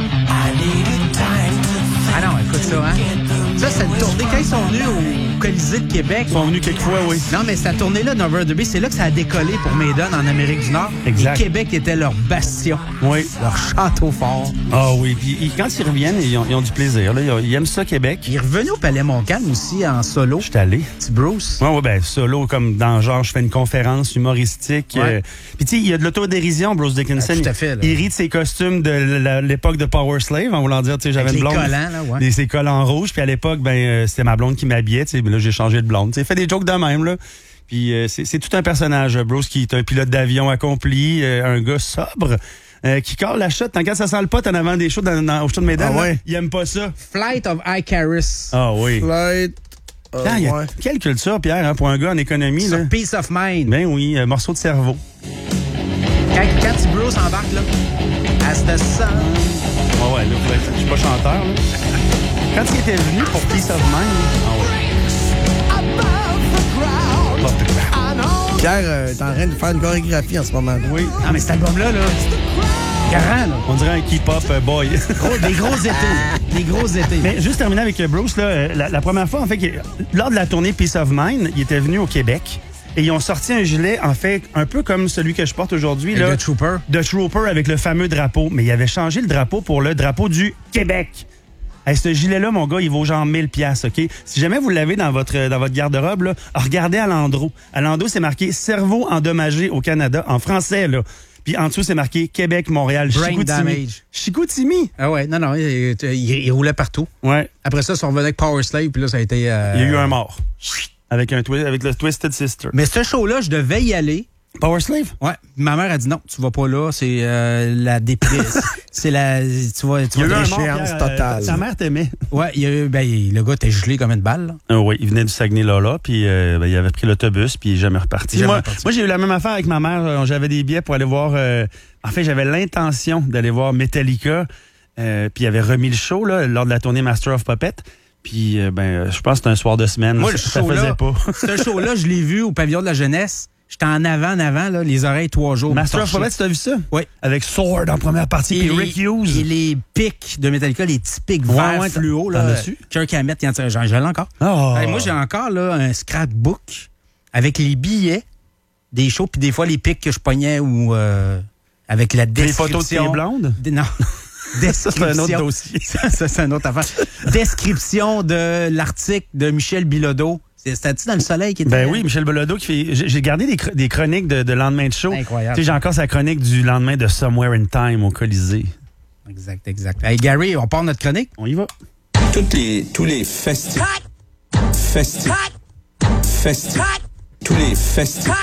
Ah non, écoute ça, hein? Ça, c'est une tournée. Quand ils sont venus au Colisée de Québec... Ils sont venus quelques fois, oui. Non, mais cette tournée-là, Number of the Beast, c'est là que ça a décollé pour Maiden en Amérique du Nord. Exact. Et Québec était leur bastion. Oui. Leur château fort. Ah oh, oui. Puis quand ils reviennent, ils ont, ils ont du plaisir. Là. Ils aiment ça, Québec. Il est revenu au Palais Montcalm aussi en solo. Je suis allé. Petit Bruce. Oui, oui, ben solo, comme dans genre, je fais une conférence humoristique. Ouais. Euh, puis tu sais, il y a de l'autodérision, Bruce Dickinson. Ah, tout à fait, là. Il rit de ses costumes de la, l'époque de Power Slave, en voulant dire, tu sais, j'avais Avec une blonde. Les collants, là, ouais. Des, ses collants rouges. Puis à l'époque, ben, euh, c'était ma blonde qui m'habillait, tu sais. Là, j'ai changé de blonde. Tu sais, fait des jokes de même, là. Puis euh, c'est, c'est tout un personnage, Bruce, qui est un pilote d'avion accompli, euh, un gars sobre. Euh, qui colle la shot. Tant quand ça sent le pot en avant des shows dans, dans, au show de Maiden, ah ouais. là, il aime pas ça. Flight of Icarus. Ah oui. Flight. Euh, Pierre, il y a ouais. quelle culture, Pierre, hein, pour un gars en économie. Sur là. Peace of Mind. Ben oui, un morceau de cerveau. Quand, quand tu Bruce embarque, là, As the sun. Ah ouais, là, je suis pas chanteur, là. Quand il était venu pour Peace of Mind, ah ouais. Pierre euh, est en train de faire une chorégraphie en ce moment. Oui. Ah, mais cet album-là, là, garant, là. On dirait un K-pop euh, boy. Gros, des gros étés. Des gros étés. Mais juste terminer avec Bruce, là, euh, la, la première fois, en fait, qu'il- lors de la tournée Peace of Mind, il était venu au Québec. Et ils ont sorti un gilet, en fait, un peu comme celui que je porte aujourd'hui. Avec là, le Trooper. De Trooper avec le fameux drapeau. Mais il avait changé le drapeau pour le drapeau du Québec. Hey, ce gilet-là, mon gars, il vaut genre mille piastres, OK? Si jamais vous l'avez dans votre dans votre garde-robe, là, regardez à l'endroit. À l'endroit, c'est marqué « Cerveau endommagé au Canada » en français, là. Puis en dessous, c'est marqué « Québec, Montréal, Brain Chicoutimi. damage. » Chicoutimi. Ah ouais, non, non, il, il, il roulait partout. Ouais. Après ça, ils sont revenus avec Power Slave, puis là, ça a été... Euh... Il y a eu un mort. Avec, un twi- avec le Twisted Sister. Mais ce show-là, je devais y aller. Power Slave? Ouais. Ma mère a dit non, tu vas pas là, c'est euh, la déprime. C'est la. Tu vas. Tu Il y a eu vas un déchéance mort, Pierre, totale. euh, ta mère t'aimait. Ouais, il y a eu, ben, le gars était gelé comme une balle. Là. Euh, oui, il venait du Saguenay-Lala, puis euh, ben, il avait pris l'autobus, puis il est jamais reparti. Jamais Moi, reparti. moi, j'ai eu la même affaire avec ma mère. Euh, J'avais des billets pour aller voir... Euh, en fait, j'avais l'intention d'aller voir Metallica, euh, puis il avait remis le show là, lors de la tournée Master of Puppets. Puis, euh, ben, je pense que c'était un soir de semaine. Moi, là, le ça, ça show-là, faisait pas. ce show-là, je l'ai vu au pavillon de la jeunesse. J'étais en avant, en avant, là, les oreilles trois jours. Master of Puppets, tu as vu ça? Oui. Avec Sword en première partie, puis Rick Hughes. Et les pics de Metallica, les petits pics Ouais, verts ouais, fluo, t'en là. as-tu? Kirk Hammett, il en tire- j'en- je l'ai encore. Oh. Hey, moi, j'ai encore là, un scrapbook avec les billets des shows, puis des fois les pics que je pognais ou euh, avec la description. Les photos de tes blondes? Des- Non. Ça, c'est un autre dossier. Ça, ça, c'est une autre affaire. Description de l'article de Michel Bilodeau. C'est- C'était-tu dans Le Soleil qui était... Ben oui, Michel Bilodeau qui fait. J'ai j'ai gardé des, chr- des chroniques de, de lendemain de show. Incroyable. Tu sais, j'ai encore sa chronique du lendemain de Somewhere in Time au Colisée. Exact, exact. Hey, Gary, on part notre chronique? On y va. Toutes les, tous les festivals. Festivals. Festivals. Tous les festivals.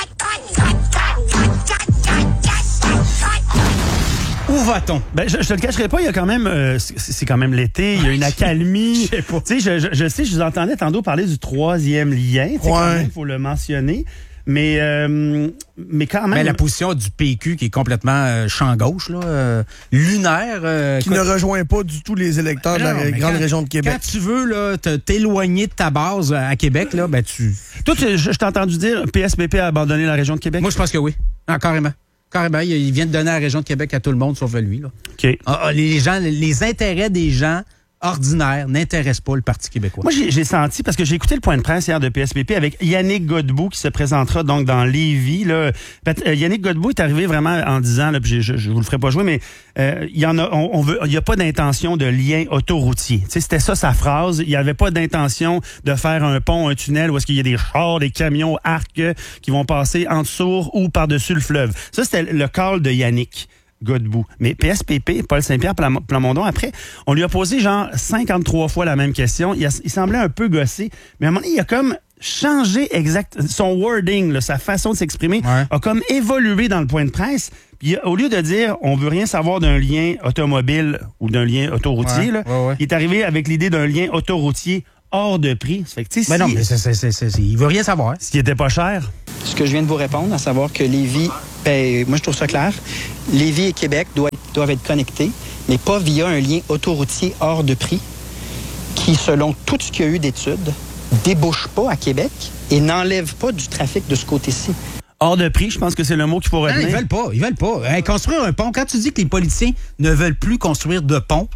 Où va-t-on? Ben, je, je te le cacherai pas, il y a quand même, euh, c'est c'est quand même l'été, il y a une accalmie. Je sais pas. Tu sais, je, je, je sais, je vous entendais tantôt parler du troisième lien. Tu sais, quand Ouais. même, il faut le mentionner. Mais, euh, mais quand même. Ben, la position du P Q qui est complètement euh, champ gauche, là, euh, lunaire. euh, Qui écoute, ne rejoint pas du tout les électeurs de la non, mais grande quand- région de Québec. Quand tu veux là, te- t'éloigner de ta base à Québec, là, ben tu. Toi, tu- je, je t'ai entendu dire P S P P a abandonné la région de Québec. Moi, je pense que oui. Ah, carrément. Carrément. Il, il vient de donner la région de Québec à tout le monde, sauf à lui. Là. OK. Ah, ah, les gens, les intérêts des gens ordinaires n'intéressent pas le Parti québécois. Moi, j'ai j'ai senti, parce que j'ai écouté le point de presse hier de P S P P avec Yannick Godbout qui se présentera donc dans Lévis. Là. Pat- euh, Yannick Godbout est arrivé vraiment en disant, là, puis je, je, je vous le ferai pas jouer, mais euh, il y en a, on, on veut, il y a pas d'intention de lien autoroutier. Tu sais, c'était ça sa phrase. Il y avait pas d'intention de faire un pont, un tunnel où est-ce qu'il y a des chars, des camions, arcs euh, qui vont passer en dessous ou par-dessus le fleuve. Ça, c'était le call de Yannick Godbout. Mais P S P P, Paul Saint-Pierre Plam- Plamondon, après, on lui a posé genre cinquante-trois fois la même question. Il, a- il semblait un peu gossé, mais à un moment donné, il a comme changé exact son wording, là, sa façon de s'exprimer ouais. a comme évolué dans le point de presse. Puis au lieu de dire on veut rien savoir d'un lien automobile ou d'un lien autoroutier, ouais, là, ouais, ouais. il est arrivé avec l'idée d'un lien autoroutier hors de prix. Ça fait que, tu sais, ben si, non, mais c'est, c'est, c'est, c'est, il veut rien savoir. Ce qui était pas cher. Ce que je viens de vous répondre, à savoir que Lévis, ben, moi je trouve ça clair, Lévis et Québec doivent, doivent être connectés, mais pas via un lien autoroutier hors de prix qui, selon tout ce qu'il y a eu d'études, débouche pas à Québec et n'enlève pas du trafic de ce côté-ci. Hors de prix, je pense que c'est le mot qu'il faut retenir. Non, ils veulent pas, ils veulent pas. Hein, construire un pont, quand tu dis que les politiciens ne veulent plus construire de pont,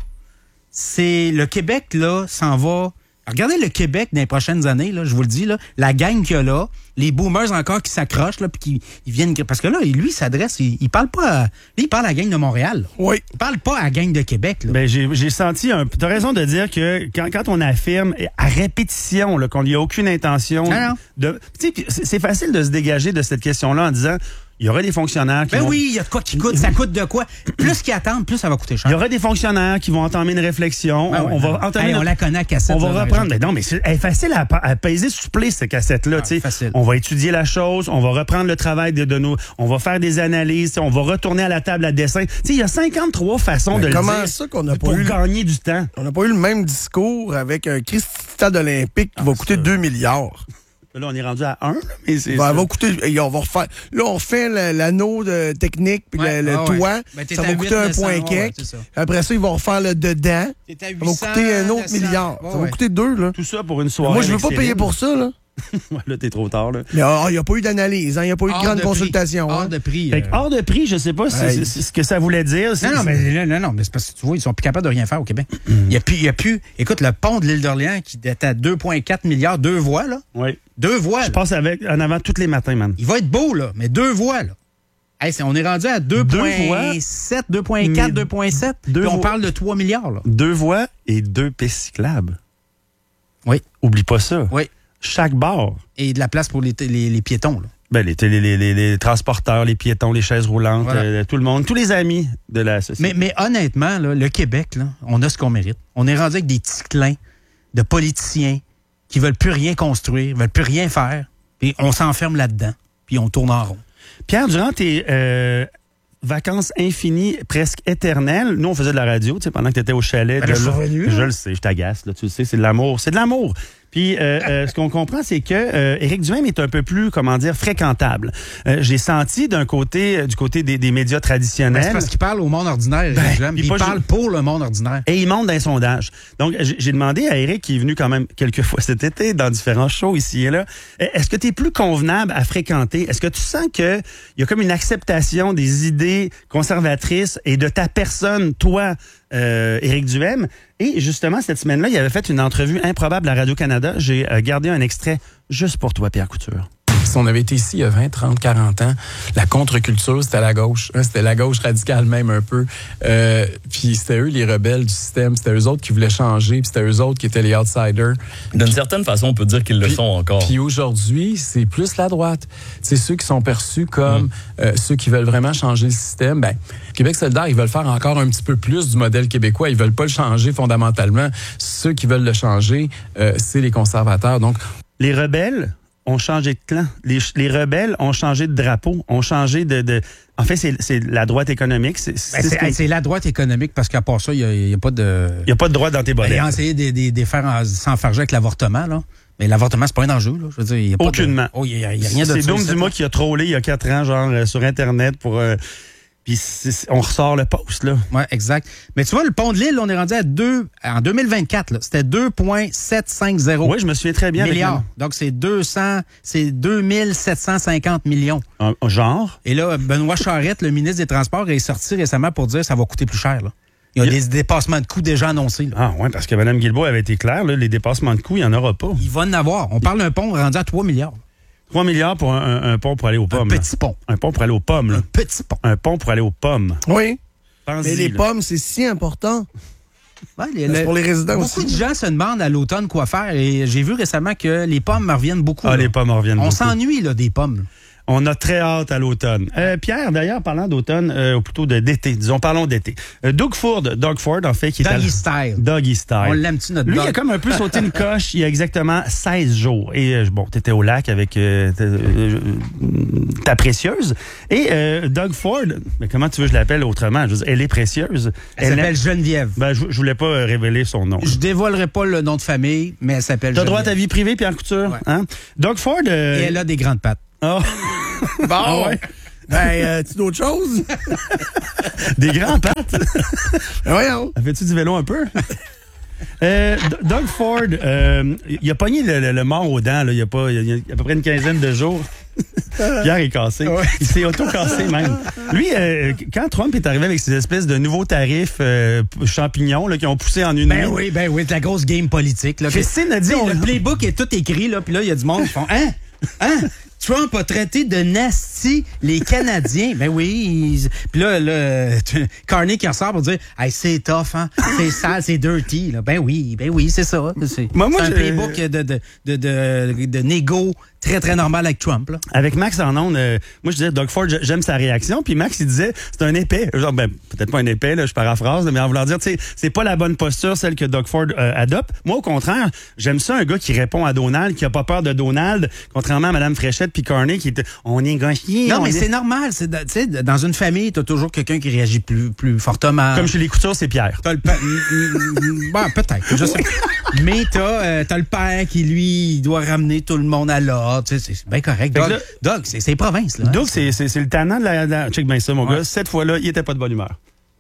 c'est le Québec, là, s'en va... Regardez le Québec dans les prochaines années, là, je vous le dis, là, la gang qu'il y a là, les boomers encore qui s'accrochent, là, puis qui ils viennent... Parce que là, lui, il s'adresse, il, il parle pas à... Lui, il parle à la gang de Montréal. Oui. Il parle pas à la gang de Québec, là. Ben, j'ai, j'ai senti un... T'as raison de dire que quand, quand on affirme à répétition, là, qu'on n'y a aucune intention... Ah non. de, tu sais, c'est, c'est facile de se dégager de cette question-là en disant... Il y aurait des fonctionnaires qui Ben vont... oui, il y a de quoi qui coûte. Ça coûte de quoi? Plus qu'ils attendent, plus ça va coûter cher. Il y aurait des fonctionnaires qui vont entamer une réflexion. Ben on, ouais, on va ben, entamer... hey, on la connaît à cassette. On va là, reprendre... Ben non, mais c'est elle est facile à, à peser supplé, cette cassette-là. Ah, facile. On va étudier la chose, on va reprendre le travail de, de nos... On va faire des analyses, on va retourner à la table à dessin. Il y a cinquante-trois façons ben de comment le dire ça qu'on a pas pour eu... gagner du temps. On n'a pas eu le même discours avec un Christ stade olympique qui ah, va coûter deux milliards. Là, on est rendu à un, mais c'est ben, ça. Va coûter, on va refaire. Là, on refait l'anneau de technique puis ouais, le, le ah, toit. Ouais. Ben, ça va coûter un point quelque. Ouais, Après ça, ils vont refaire le dedans. Ça va coûter un autre milliard. Ouais, ça va coûter deux, là. Tout ça pour une soirée. Moi, je veux pas payer pour ça, là. Là, t'es trop tard, là. Il n'y a, a pas eu d'analyse, il hein, n'y a pas eu de hors grande de consultation. Hors hein. de prix. Fait que hors de prix, je sais pas si hey. c'est, c'est ce que ça voulait dire. Non, non, mais, non, non, mais c'est parce que tu vois, ils sont plus capables de rien faire au Québec. Il mm. n'y a, a plus. Écoute, le pont de l'île d'Orléans qui est à deux virgule quatre milliards, deux voies, là. Oui. Deux voies. Je passe avec en avant tous les matins, man. Il va être beau, là, mais deux voies, là. Hey, c'est, on est rendu à deux virgule sept, deux virgule quatre, deux virgule sept. Puis on parle de trois milliards, là. Deux voies et deux pistes cyclables. Oui. Oublie pas ça. Oui. Chaque bord. Et de la place pour les, les, les piétons, là. Ben, les, les, les, les, les transporteurs, les piétons, les chaises roulantes, voilà. euh, tout le monde, tous les amis de la société. Mais, mais honnêtement, là, le Québec, là, on a ce qu'on mérite. On est rendu avec des petits clins de politiciens qui veulent plus rien construire, veulent plus rien faire, puis on s'enferme là-dedans, puis on tourne en rond. Pierre, durant tes euh, vacances infinies, presque éternelles, nous, on faisait de la radio, tu sais, pendant que tu étais au chalet. Ben de là, je, revenu, je le sais, je t'agace, là, tu le sais, c'est de l'amour. C'est de l'amour. Puis, euh, euh, ce qu'on comprend, c'est que euh, Éric Duhaime est un peu plus, comment dire, fréquentable. Euh, j'ai senti d'un côté, euh, du côté des, des médias traditionnels. Ben, c'est parce qu'il parle au monde ordinaire, Éric ben, Duhaime. Il parle je... pour le monde ordinaire. Et il monte dans les sondages. Donc, j'ai demandé à Éric, qui est venu quand même quelques fois cet été dans différents shows ici et là, est-ce que tu es plus convenable à fréquenter? Est-ce que tu sens que il y a comme une acceptation des idées conservatrices et de ta personne, toi, Euh, Éric Duhaime. Et justement, cette semaine-là, il avait fait une entrevue improbable à Radio-Canada. J'ai euh, gardé un extrait juste pour toi, Pierre Couture. Si on avait été ici il y a vingt, trente, quarante ans, la contre-culture, c'était la gauche. Hein, c'était la gauche radicale même un peu. Euh, puis c'était eux les rebelles du système. C'était eux autres qui voulaient changer. Puis c'était eux autres qui étaient les outsiders. D'une certaine façon, on peut dire qu'ils le puis, sont encore. Puis aujourd'hui, c'est plus la droite. C'est ceux qui sont perçus comme mmh. euh, ceux qui veulent vraiment changer le système. Ben, Québec solidaire, ils veulent faire encore un petit peu plus du modèle québécois. Ils veulent pas le changer fondamentalement. Ceux qui veulent le changer, euh, c'est les conservateurs. Donc, les rebelles ont changé de clan. Les, les rebelles ont changé de drapeau, ont changé de... de... En fait, c'est, c'est la droite économique. C'est, c'est, ben, c'est, c'est, c'est la droite économique parce qu'à part ça, il n'y a, a pas de... Il n'y a pas de droit dans tes bolettes. Ils ont essayé de, de, de faire en, s'enfarger avec l'avortement, là. Mais l'avortement, c'est pas un enjeu, là. Je veux dire, il y a pas Aucunement. De... Oh, il n'y a, a rien de C'est Doom Dumas qui a trollé il y a quatre ans, genre, euh, sur Internet pour... Euh, Puis on ressort le poste, là. Oui, exact. Mais tu vois, le pont de l'île, on est rendu à deux, en deux mille vingt-quatre, là, c'était deux virgule sept cent cinquante. Oui, je me souviens très bien. Milliards. Donc, c'est deux cents, c'est deux mille sept cent cinquante millions. Un, genre. Et là, Benoît Charette, le ministre des Transports, est sorti récemment pour dire que ça va coûter plus cher, là. Il y a, il y a des dépassements de coûts déjà annoncés, là. Ah, oui, parce que Mme Guilbeault avait été claire, là, les dépassements de coûts, il n'y en aura pas. Il va en avoir. On parle d'un pont rendu à trois milliards. trois milliards pour un, un, un pont pour aller aux pommes. Un petit pont. Un pont pour aller aux pommes, là. Un petit pont. Un pont pour aller aux pommes. Oui. Pense-y, mais les là. pommes, c'est si important. Ouais, les, c'est le, pour les résidents beaucoup aussi. Beaucoup de gens se demandent à l'automne quoi faire. Et j'ai vu récemment que les pommes reviennent beaucoup. Ah, là. les pommes reviennent On beaucoup. s'ennuie, là, des pommes. On a très hâte à l'automne. Euh, Pierre, d'ailleurs, parlant d'automne, euh, ou plutôt de, d'été, disons, parlons d'été. Euh, Doug Ford, Doug Ford, en fait, qui est... Doggy à... style. Doggy style. On l'aime-tu, notre Lui, dog? il a comme un peu sauté une coche il y a exactement seize jours. Et euh, bon, t'étais au lac avec euh, euh, ta précieuse. Et euh, Doug Ford, mais comment tu veux que je l'appelle autrement? Je veux dire, elle est précieuse. Elle, elle s'appelle Geneviève. Ben, je, je voulais pas euh, révéler son nom. Je dévoilerai pas le nom de famille, mais elle s'appelle T'as Geneviève. droit à ta vie privée, Pierre Couture? Ouais. Hein? Doug Ford... Euh... Et elle a des grandes pattes. Oh. Bon, ah ouais. Ben, euh, tu d'autres choses? Des grands pattes? Voyons. Fais-tu du vélo un peu? euh, Doug Ford, euh, il a pogné le, le, le mort aux dents, là, il y a pas, il y a à peu près une quinzaine de jours. Pierre est cassé. Ouais. Il s'est auto-cassé même. Lui, euh, quand Trump est arrivé avec ces espèces de nouveaux tarifs euh, champignons là, qui ont poussé en une ben nuit. oui, ben oui, c'est la grosse game politique. Là, Christine a dit... On... Le playbook est tout écrit, là, puis là, il y a du monde qui font « Hein? Hein? » Trump a traité de nasty les Canadiens. Ben oui. Puis là, là Carney qui ressort pour dire hey, c'est tough, hein? C'est sale, c'est dirty. Là. Ben oui, ben oui, c'est ça. C'est, moi, moi, c'est un playbook de, de, de, de, de négo très, très normal avec Trump. Là. Avec Max en ondes, euh, moi, je disais, Doug Ford, j'aime sa réaction. Puis Max, il disait, c'est un épais. Genre, ben, peut-être pas un épais, là, je paraphrase, mais en voulant dire, tu sais, c'est pas la bonne posture, celle que Doug Ford euh, adopte. Moi, au contraire, j'aime ça, un gars qui répond à Donald, qui a pas peur de Donald, contrairement à Mme Fréchette puis Carney, qui était, on est gauchier. Non, mais est... c'est normal. Tu sais, dans une famille, t'as toujours quelqu'un qui réagit plus, plus fortement. Comme chez les Coutures, c'est Pierre. T'as le pa... bon, peut-être. Je sais pas. Mais t'as, euh, t'as le père qui, lui, il doit ramener tout le monde à l'ordre. Tu sais, c'est bien correct. Doug, là, Doug c'est, c'est province, là. Doug, c'est, c'est, c'est le tannant de la, de la... Check bien ça, mon ouais. gars. Cette fois-là, il était pas de bonne humeur.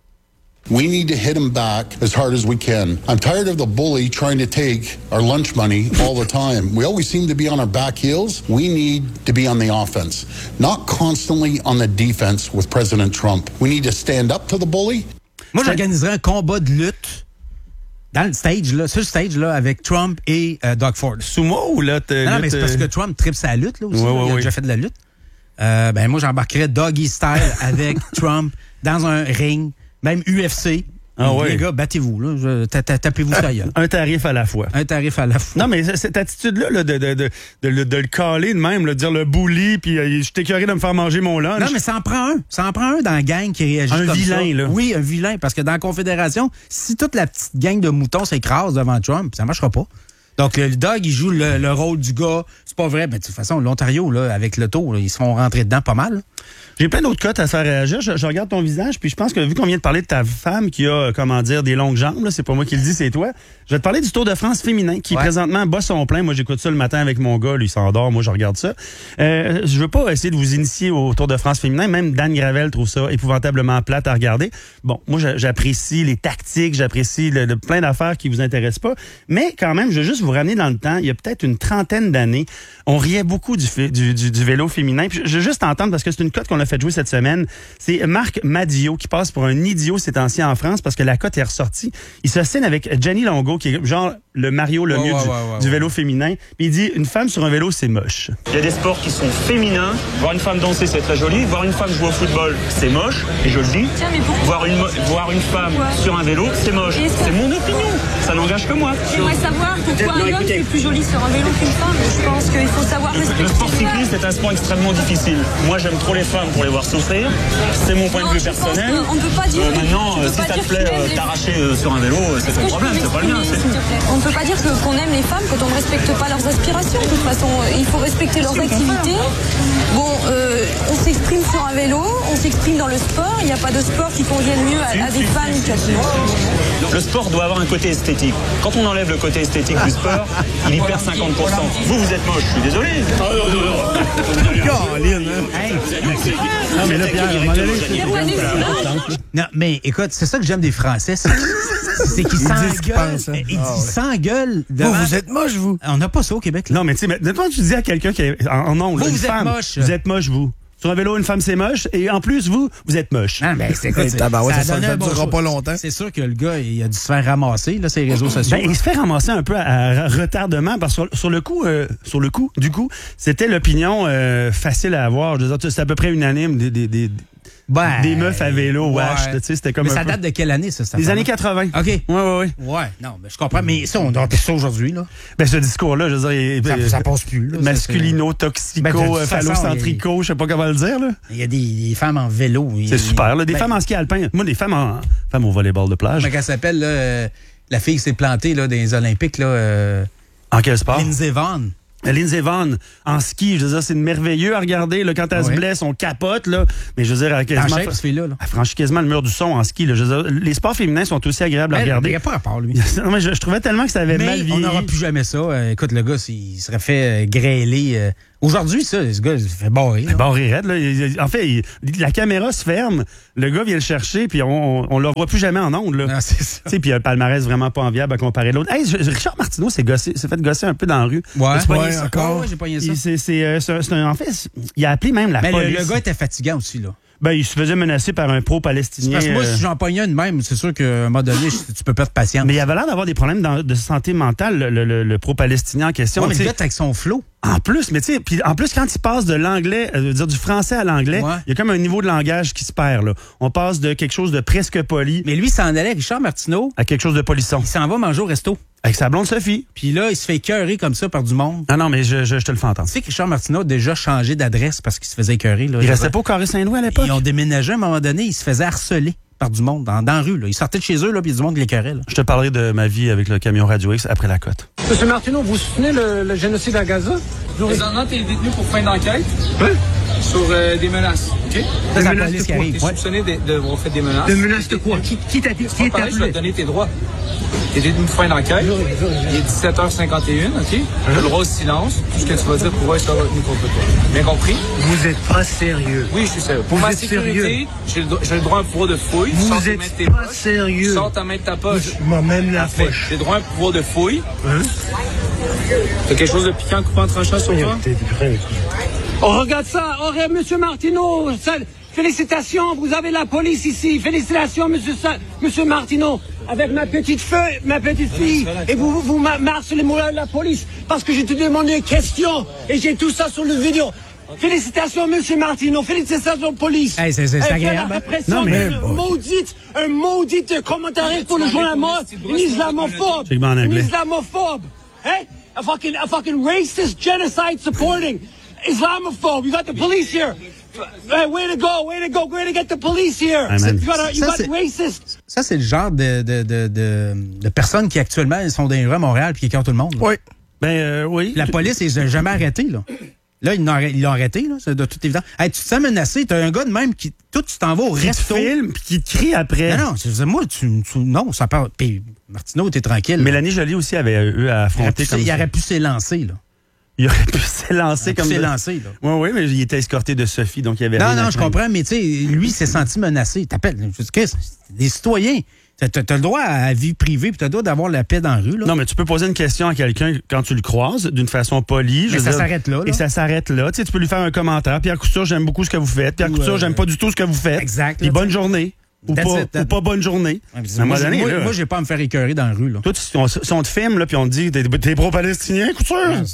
We need to hit him back as hard as we can. I'm tired of the bully trying to take our lunch money all the time. We always seem to be on our back heels. We need to be on the offense, not constantly on the defense with President Trump. We need to stand up to the bully. Moi, j'organiserais un combat de lutte dans le stage, là, sur le stage, là, avec Trump et euh, Doug Ford. Sumo ou là? Non, non, mais c'est parce que Trump tripe sa lutte, là, aussi. Ouais, là. Ouais, il a ouais. déjà fait de la lutte. Euh, ben, moi, j'embarquerais Doggy Style avec Trump dans un ring, même U F C. Ah les ouais. gars, battez-vous, là. Je, tapez-vous ça gueule. Un tarif à la fois. Un tarif à la fois. Non, mais cette attitude-là, là, de, de, de, de, de, de le caler de même, là, de dire le bully, puis euh, je t'écœuré de me faire manger mon lunch. Non, mais ça en prend un. Ça en prend un dans la gang qui réagit un comme vilain, ça. là. Oui, un vilain. Parce que dans la Confédération, si toute la petite gang de moutons s'écrase devant Trump, ça marchera pas. Donc, le Doug, il joue le, le rôle du gars. C'est pas vrai. Mais de toute façon, l'Ontario, là, avec le taux, là, ils se font rentrer dedans pas mal. J'ai plein d'autres cotes à faire réagir. Je, je regarde ton visage, puis je pense que vu qu'on vient de parler de ta femme qui a, comment dire, des longues jambes, là, c'est pas moi qui le dis, c'est toi. Je vais te parler du Tour de France féminin qui, ouais. présentement, bat son plein. Moi, j'écoute ça le matin avec mon gars. Lui, il s'endort. Moi, je regarde ça. Euh, je veux pas essayer de vous initier au Tour de France féminin. Même Dan Gravel trouve ça épouvantablement plate à regarder. Bon, moi, j'apprécie les tactiques, j'apprécie le, le, plein d'affaires qui vous intéressent pas. Mais quand même, je veux juste vous ramener dans le temps. Il y a peut-être une trentaine d'années, on riait beaucoup du, du, du, du vélo féminin. Puis je veux juste entendre, parce que c'est une cote qu'on a fait jouer cette semaine. C'est Marc Madio qui passe pour un idiot ces temps-ci en France parce que la cote est ressortie. Il se signe avec Jenny Longo, qui est genre le Mario le ouais, mieux ouais, du, ouais, ouais, du ouais. vélo féminin. Puis il dit, une femme sur un vélo, c'est moche. Il y a des sports qui sont féminins. Voir une femme danser, c'est très joli. Voir une femme jouer au football, c'est moche. Et je le dis. Tiens, mais pourquoi voir une, voir une femme pourquoi sur un vélo, c'est moche. C'est mon opinion. Ça n'engage que moi. J'aimerais savoir pourquoi non, un homme est plus joli sur un vélo qu'une femme. Je pense qu'il faut savoir respecter. Le sport cycliste est un sport extrêmement difficile. Moi, j'aime trop les femmes pour les voir souffrir. C'est mon point non, de vue personnel. On ne peut pas dire. Euh, maintenant, si ça te plaît euh, t'arracher euh, sur un vélo, c'est ton problème, c'est pas le mien. On ne peut pas dire que, qu'on aime les femmes quand on ne respecte pas leurs aspirations. De toute façon, il faut respecter leurs activités. Bon, euh, on s'exprime sur un vélo, on s'exprime dans le sport. Il n'y a pas de sport qui convienne mieux à, à des femmes qu'à d'autres. Le sport doit avoir un côté esthétique. Quand on enlève le côté esthétique du sport, il y perd cinquante pour cent. Vous, vous êtes moche, je suis désolé. Non, mais là, Pierre, non, mais écoute, c'est ça que j'aime des Français. C'est, c'est qu'ils s'engueulent. Ils s'engueulent. Vous, vous êtes moche, vous. On n'a pas ça au Québec. Là. Non, mais tu sais, maintenant, tu dis à quelqu'un qui est en nom, vous, une vous femme, êtes moche. Vous êtes moche, vous. Sur un vélo, une femme, c'est moche. Et en plus, vous, vous êtes moche. Ah, ben, c'est quoi, ça, ça ne durera pas longtemps. C'est sûr que le gars, il a dû se faire ramasser, là, ses réseaux sociaux. Ben, il se fait ramasser un peu à, à retardement, parce que sur, sur le coup, euh, sur le coup, du coup, c'était l'opinion euh, facile à avoir. Je veux dire, c'est à peu près unanime des, des, des, Ben, des meufs à vélo, ouais. wesh. Tu sais, c'était comme mais un ça peu... date de quelle année, ça? ça Des années quatre-vingt. OK. Ouais, ouais, ouais. Ouais, non, mais je comprends. Mais ça, on a ça aujourd'hui, là. Ben, ce discours-là, je veux dire... Ça, il, ça passe plus, là. Masculino, toxico, ben, phallocentrico, je sais pas comment le dire, là. Il y a des, des femmes en vélo. C'est super, là. Des ben, femmes en ski alpin. Moi, des femmes en... femmes au volleyball de plage. Comment elle s'appelle, là? Euh, la fille qui s'est plantée, là, dans les Olympiques, là. Euh, en quel sport? Lindsey Vonn. Lindsey Vonn, en ski, je veux dire, c'est merveilleux à regarder. Là, quand elle ouais. se blesse, on capote. Là. Mais je veux dire, elle, quasiment, shape, ce là, là. elle franchit quasiment le mur du son en ski. Là. Je veux dire, les sports féminins sont aussi agréables à elle, regarder. Il n'y a pas à part, lui. non, mais je, je trouvais tellement que ça avait mais mal vieilli. On n'aura plus jamais ça. Euh, écoute, le gars, il serait fait euh, grêler. Euh, Aujourd'hui, ça, ce gars, il se fait barrer. Barrer raide, là. Il, en fait, il, la caméra se ferme, le gars vient le chercher, puis on on, on le revoit plus jamais en ondes. Ah, c'est ça. Puis il y a un palmarès vraiment pas enviable à comparer l'autre. Hey, je, Richard Martineau s'est fait gosser un peu dans la rue. Ouais, ouais, encore. Ouais, j'ai pogné ça. C'est, c'est, euh, c'est, c'est un, en fait, il a appelé même la mais police. Le, le gars était fatigant aussi, là. Ben, il se faisait menacer par un pro-palestinien. Parce que moi, si j'en pognais une même, c'est sûr qu'à un moment donné, tu peux perdre patience. Mais il avait l'air d'avoir des problèmes dans, de santé mentale, le, le, le pro-palestinien en question. Ouais, mais le gars, avec son flow. En plus, mais tu sais, puis en plus, quand il passe de l'anglais, euh, dire du français à l'anglais, il ouais. y a comme un niveau de langage qui se perd, là. On passe de quelque chose de presque poli. Mais lui, s'en allait, Richard Martineau. À quelque chose de polisson. Il s'en va manger au resto. Avec sa blonde Sophie. Puis là, il se fait écœurer comme ça par du monde. Ah non, mais je, je, je te le fais entendre. Tu sais que Richard Martineau a déjà changé d'adresse parce qu'il se faisait écœurer. Là, il restait pas au Carré Saint-Louis à l'époque? Ils ont déménagé à un moment donné, il se faisait harceler par du monde dans, dans la rue. Là. Ils sortaient de chez eux, là, puis il y a du monde qui l'écœurait. Je te parlerai de ma vie avec le camion Radio X après la côte. Monsieur Martineau, vous soutenez le, le génocide à Gaza? Présentement, tu es détenu pour fin d'enquête. Oui. Sur euh, des menaces, OK? Des menaces de quoi? Tu es soupçonné d'avoir fait des menaces. Des menaces de quoi? Qui, qui t'a dit? Qui t'a Je vais te donner tes droits. Tu es détenu pour fin d'enquête. Il est dix-sept heures cinquante et une, OK? Tu as le droit au silence. Tout ce que tu vas dire pourra être retenu contre toi. Bien compris? Vous êtes pas sérieux. Oui, je suis sérieux. Pour vous ma sécurité, j'ai le, le droit à un pouvoir de fouille. Vous Sors êtes tes pas poches, sérieux. Sors ta main de ta poche. Je même la poche. J'ai le droit à un pouvoir de fouille. Hein? T'as quelque chose de piquant, coupant, tranchant sur toi? Oh, regarde ça! Oh, monsieur Martineau! Ça, félicitations, vous avez la police ici. Félicitations, monsieur, Sa monsieur Martineau. Avec ma petite fille, ma petite fille. Et vous, vous, vous harcelez la police parce que je te demande une question. Et j'ai tout ça sur le vidéo. Félicitations, monsieur Martineau. Félicitations, police. Hey, c'est agréable. Non, mais... Un maudite, un maudit commentaire pour le journal mort. Un islamophobe. Un islamophobe. Hey? A fucking, a fucking racist genocide supporting Islamophobe. You got the police here. Hey, way to go, way to go, way to get the police here. Amen. You got, a, you ça, got racist. Ça, c'est le genre de, de, de, de, de personnes qui actuellement sont dans les rues à Montréal puis qui écœurent tout le monde. Là. Oui. Ben euh, oui. La police, ils l'ont jamais arrêté, là. Là, ils l'ont arrêté, là, c'est de toute évidence. Hey, tu te sens menacé, t'as un gars de même qui. Toi, tu t'en vas au qui resto. Qui te filme puis qui te crie après. Non, non, moi, tu, tu. Non, ça parle. Puis Martineau, t'es tranquille. Mélanie Joly aussi avait eu à affronter. Il aurait pu s'élancer, là. Il aurait pu s'élancer comme ça. s'élancer, là. Oui, oui, mais il était escorté de Sophie, donc il y avait. Non, non, je comprends, mais tu sais, lui, il s'est senti menacé. T'appelles. Des citoyens. T'as, t'as le droit à la vie privée, puis t'as le droit d'avoir la paix dans la rue. Là. Non, mais tu peux poser une question à quelqu'un quand tu le croises, d'une façon polie. Mais ça dire, s'arrête là, là. Et ça s'arrête là. Tu sais, tu peux lui faire un commentaire. Pierre Couture, j'aime beaucoup ce que vous faites. Pierre Ou Couture, euh... j'aime pas du tout ce que vous faites. Exact. Puis bonne journée. Ou pas, it, ou pas bonne journée. Ouais, moi, donné, moi, là, moi, j'ai pas à me faire écœurer dans la rue. Là. Toi, tu, on, si on te filme, là, puis on te dit, t'es, t'es pro-palestinien, Couture? Ouais,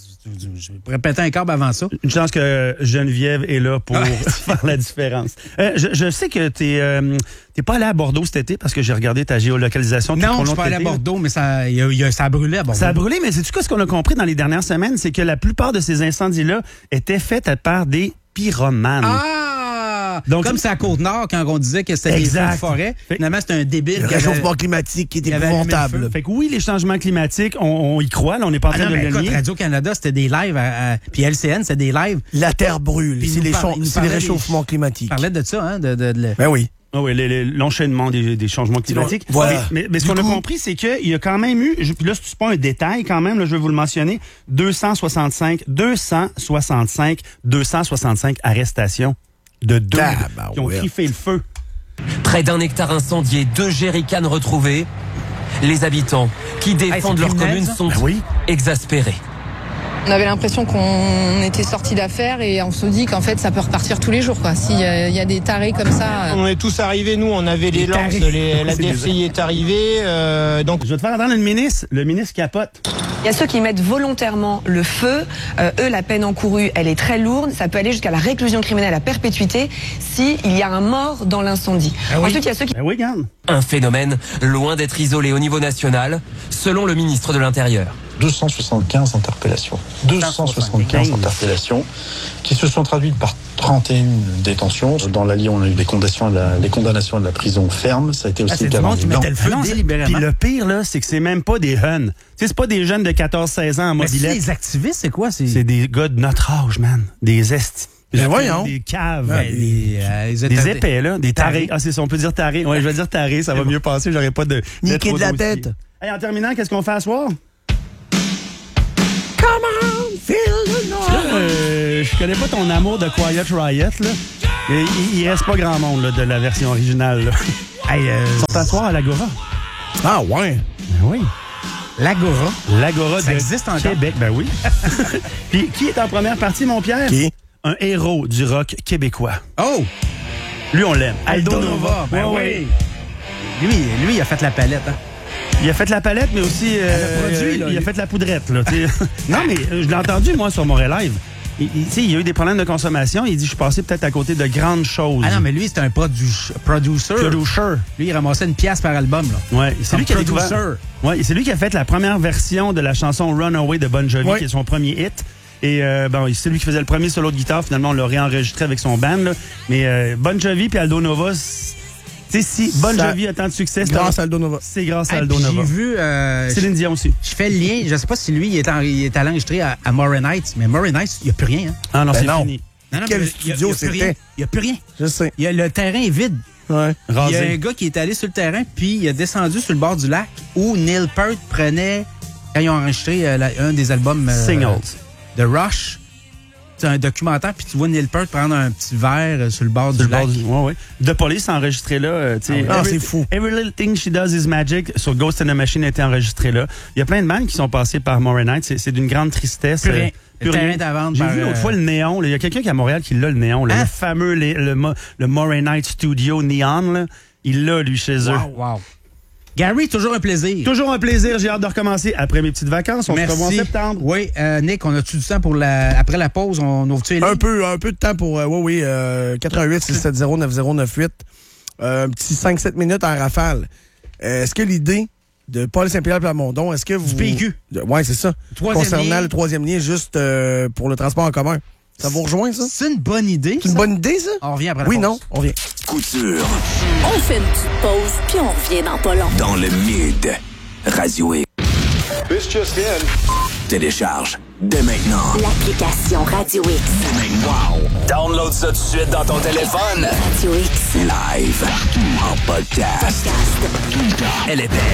je pourrais péter un câble avant ça. Une chance que Geneviève est là pour faire la différence. Euh, je, je sais que t'es euh, t'es pas allé à Bordeaux cet été parce que j'ai regardé ta géolocalisation. Non, je suis pas allé à Bordeaux, mais ça, y a, y a, ça a brûlé à Bordeaux. Ça a brûlé, mais sais-tu quoi, ce qu'on a compris dans les dernières semaines, c'est que la plupart de ces incendies-là étaient faits par des pyromanes. Ah! Donc, comme c'est à Côte-Nord, quand on disait que c'était des feux de forêt, fait, finalement, c'était un débile. Le réchauffement avait, climatique qui était épouvantable. Fait que oui, les changements climatiques, on, on y croit, là, on n'est pas en train ah non, de le nier. Radio-Canada, c'était des lives, à, à, puis L C N, c'était des lives. La Terre brûle, c'est les, parle, les réchauffements des, climatiques. On parlait de ça, hein? De, de, de, ben oui. Oh oui, les, les, l'enchaînement des, des changements climatiques. Voilà. Mais, mais, mais ce qu'on coup, a compris, c'est qu'il y a quand même eu, puis là, c'est pas un détail quand même, là, je vais vous le mentionner, deux cent soixante-cinq, deux cent soixante-cinq, deux cent soixante-cinq arrestations de deux ah, bah, qui ont ouais. griffé le feu. Près d'un hectare incendié, deux jerrycans retrouvés. Les habitants qui défendent hey, leur commune sont bah oui. exaspérés. On avait l'impression qu'on était sorti d'affaires et on se dit qu'en fait ça peut repartir tous les jours. S'il y, y a des tarés comme ça. On est tous arrivés, nous, on avait les, les lances, les, la D F C I est arrivée. Euh, donc... Je vais te faire entendre le ministre. Le ministre capote. Il y a ceux qui mettent volontairement le feu. Euh, eux, la peine encourue, elle est très lourde. Ça peut aller jusqu'à la réclusion criminelle à perpétuité s'il y a un mort dans l'incendie. Ah oui. Ensuite, il y a ceux qui... Ben oui, regarde. Un phénomène loin d'être isolé au niveau national, selon le ministre de l'Intérieur. deux cent soixante-quinze interpellations. deux cent soixante-quinze interpellations qui se sont traduites par trente et une détentions. Dans l'Allier, on a eu des condamnations, à la, les condamnations à la prison ferme. Ça a été aussi Ah, c'est le du cas monde qui dans- mettait le feu Non, délibérément. Puis le pire, là, c'est que c'est même pas des jeunes. Tu sais, c'est pas des jeunes de quatorze seize ans en Mais c'est mobilette. des activistes, c'est quoi? C'est C'est des gars de notre âge, man. Des esti. Ben voyons. Des caves. Ouais, des, euh, les des états- épais, là. Des tarés. Ah, c'est ça, on peut dire tarés. Ouais, je vais dire tarés, ça va mieux passer. J'aurais pas de. Niquer de la tête. Hey, en terminant, qu'est-ce qu'on fait à soir? Come on, feel the noise. Là, euh, je connais pas ton amour de Quiet Riot, là. Mais il, il reste pas grand monde, là, de la version originale, là. Hey, euh, Ils sont à soir à l'Agora. Ah, ouais. Ben oui. L'Agora. L'Agora Ça de existe encore? Québec, ben oui. Puis qui est en première partie, mon Pierre? Qui? Un héros du rock québécois. Oh! Lui, on l'aime. Aldo Nova. Ben Ouais, oui. Lui, lui, il a fait la palette, hein. Il a fait la palette, mais aussi euh, Elle a produit, là, il a lui. fait la poudrette. Là, tu sais. Non, mais euh, je l'ai entendu, moi, sur Montréal Live. Il, il, tu sais, il y a eu des problèmes de consommation. Il dit, je suis passé peut-être à côté de grandes choses. Ah non, mais lui, c'est un produ- producer. Producer. Lui, il ramassait une pièce par album, là. Ouais, c'est Comme lui qui a producer. découvert. Ouais, c'est lui qui a fait la première version de la chanson Runaway de Bon Jovi, Ouais. qui est son premier hit. Et euh, bon, c'est lui qui faisait le premier solo de guitare. Finalement, on l'a réenregistré avec son band. Là. Mais euh, Bon Jovi puis Aldo Nova, c'est- tu sais, si Bon Ça- Jovi a tant de succès, c'est Grâce à Aldo Nova. C'est grâce à Hey, Aldo puis Nova. J'ai vu... euh, Céline Dion aussi. Je fais le lien. Je sais pas si lui, il est, en, il est allé enregistrer à, à Morin Heights, mais Morin Heights, il n'y a plus rien. Hein. Ah non, Ben c'est non. fini. Non, non, Quel mais studio il y a- il y a plus c'était? rien. Il n'y a plus rien. Je sais. Il y a, le terrain est vide. Ouais. Il y a Rasé. un gars qui est allé sur le terrain, puis il a descendu sur le bord du lac où Neil Peart prenait, quand ils ont enregistré euh, la- un des albums euh, Singles. de Rush. C'est un documentaire, puis tu vois Neil Peart prendre un petit verre euh, sur le bord Sur du le lac. bord du... ouais, ouais. The Police a enregistré là. euh, tu sais, Ah, Every- c'est fou. Every Little Thing She Does Is Magic sur Ghost in the Machine a été enregistré là. Il y a plein de bandes qui sont passées par Morin Heights. C'est, c'est d'une grande tristesse. Plus rien. Euh, Le plus terrain rien. est à vendre J'ai par, vu l'autre euh, fois le néon. là. Il y a quelqu'un qui est à Montréal qui l'a, le néon. là. Hein? Le fameux, les- le, mo- le Morin Heights Studio Neon. Là. Il l'a, lui, chez eux. Wow, wow. Gary, toujours un plaisir. Toujours un plaisir. J'ai hâte de recommencer après mes petites vacances. On se revoit en Merci. septembre. Oui, euh, Nick, on a-tu du temps pour la... Après la pause, on ouvre-tu les Un lignes? peu, un peu de temps pour. Euh, oui, oui. Euh, quatre-vingt-huit six sept zéro neuf zéro neuf huit. Euh, un petit cinq sept minutes en rafale. Euh, est-ce que l'idée de Paul Saint-Pierre Plamondon, est-ce que vous. Du P Q. Oui, c'est ça. Troisième Concernant lien. le troisième lien, juste euh, pour le transport en commun. Ça vous rejoint, ça? C'est une bonne idée. C'est une ça? bonne idée, ça? On revient après la Oui, pause. non, on revient. Couture On fait une petite pause, puis on revient dans pas long. dans le mid. Radio X. This just in. Télécharge dès maintenant. L'application Radio X. Dès maintenant. Wow. Download ça tout de suite dans ton téléphone. Radio X. Live. En podcast. Elle est belle.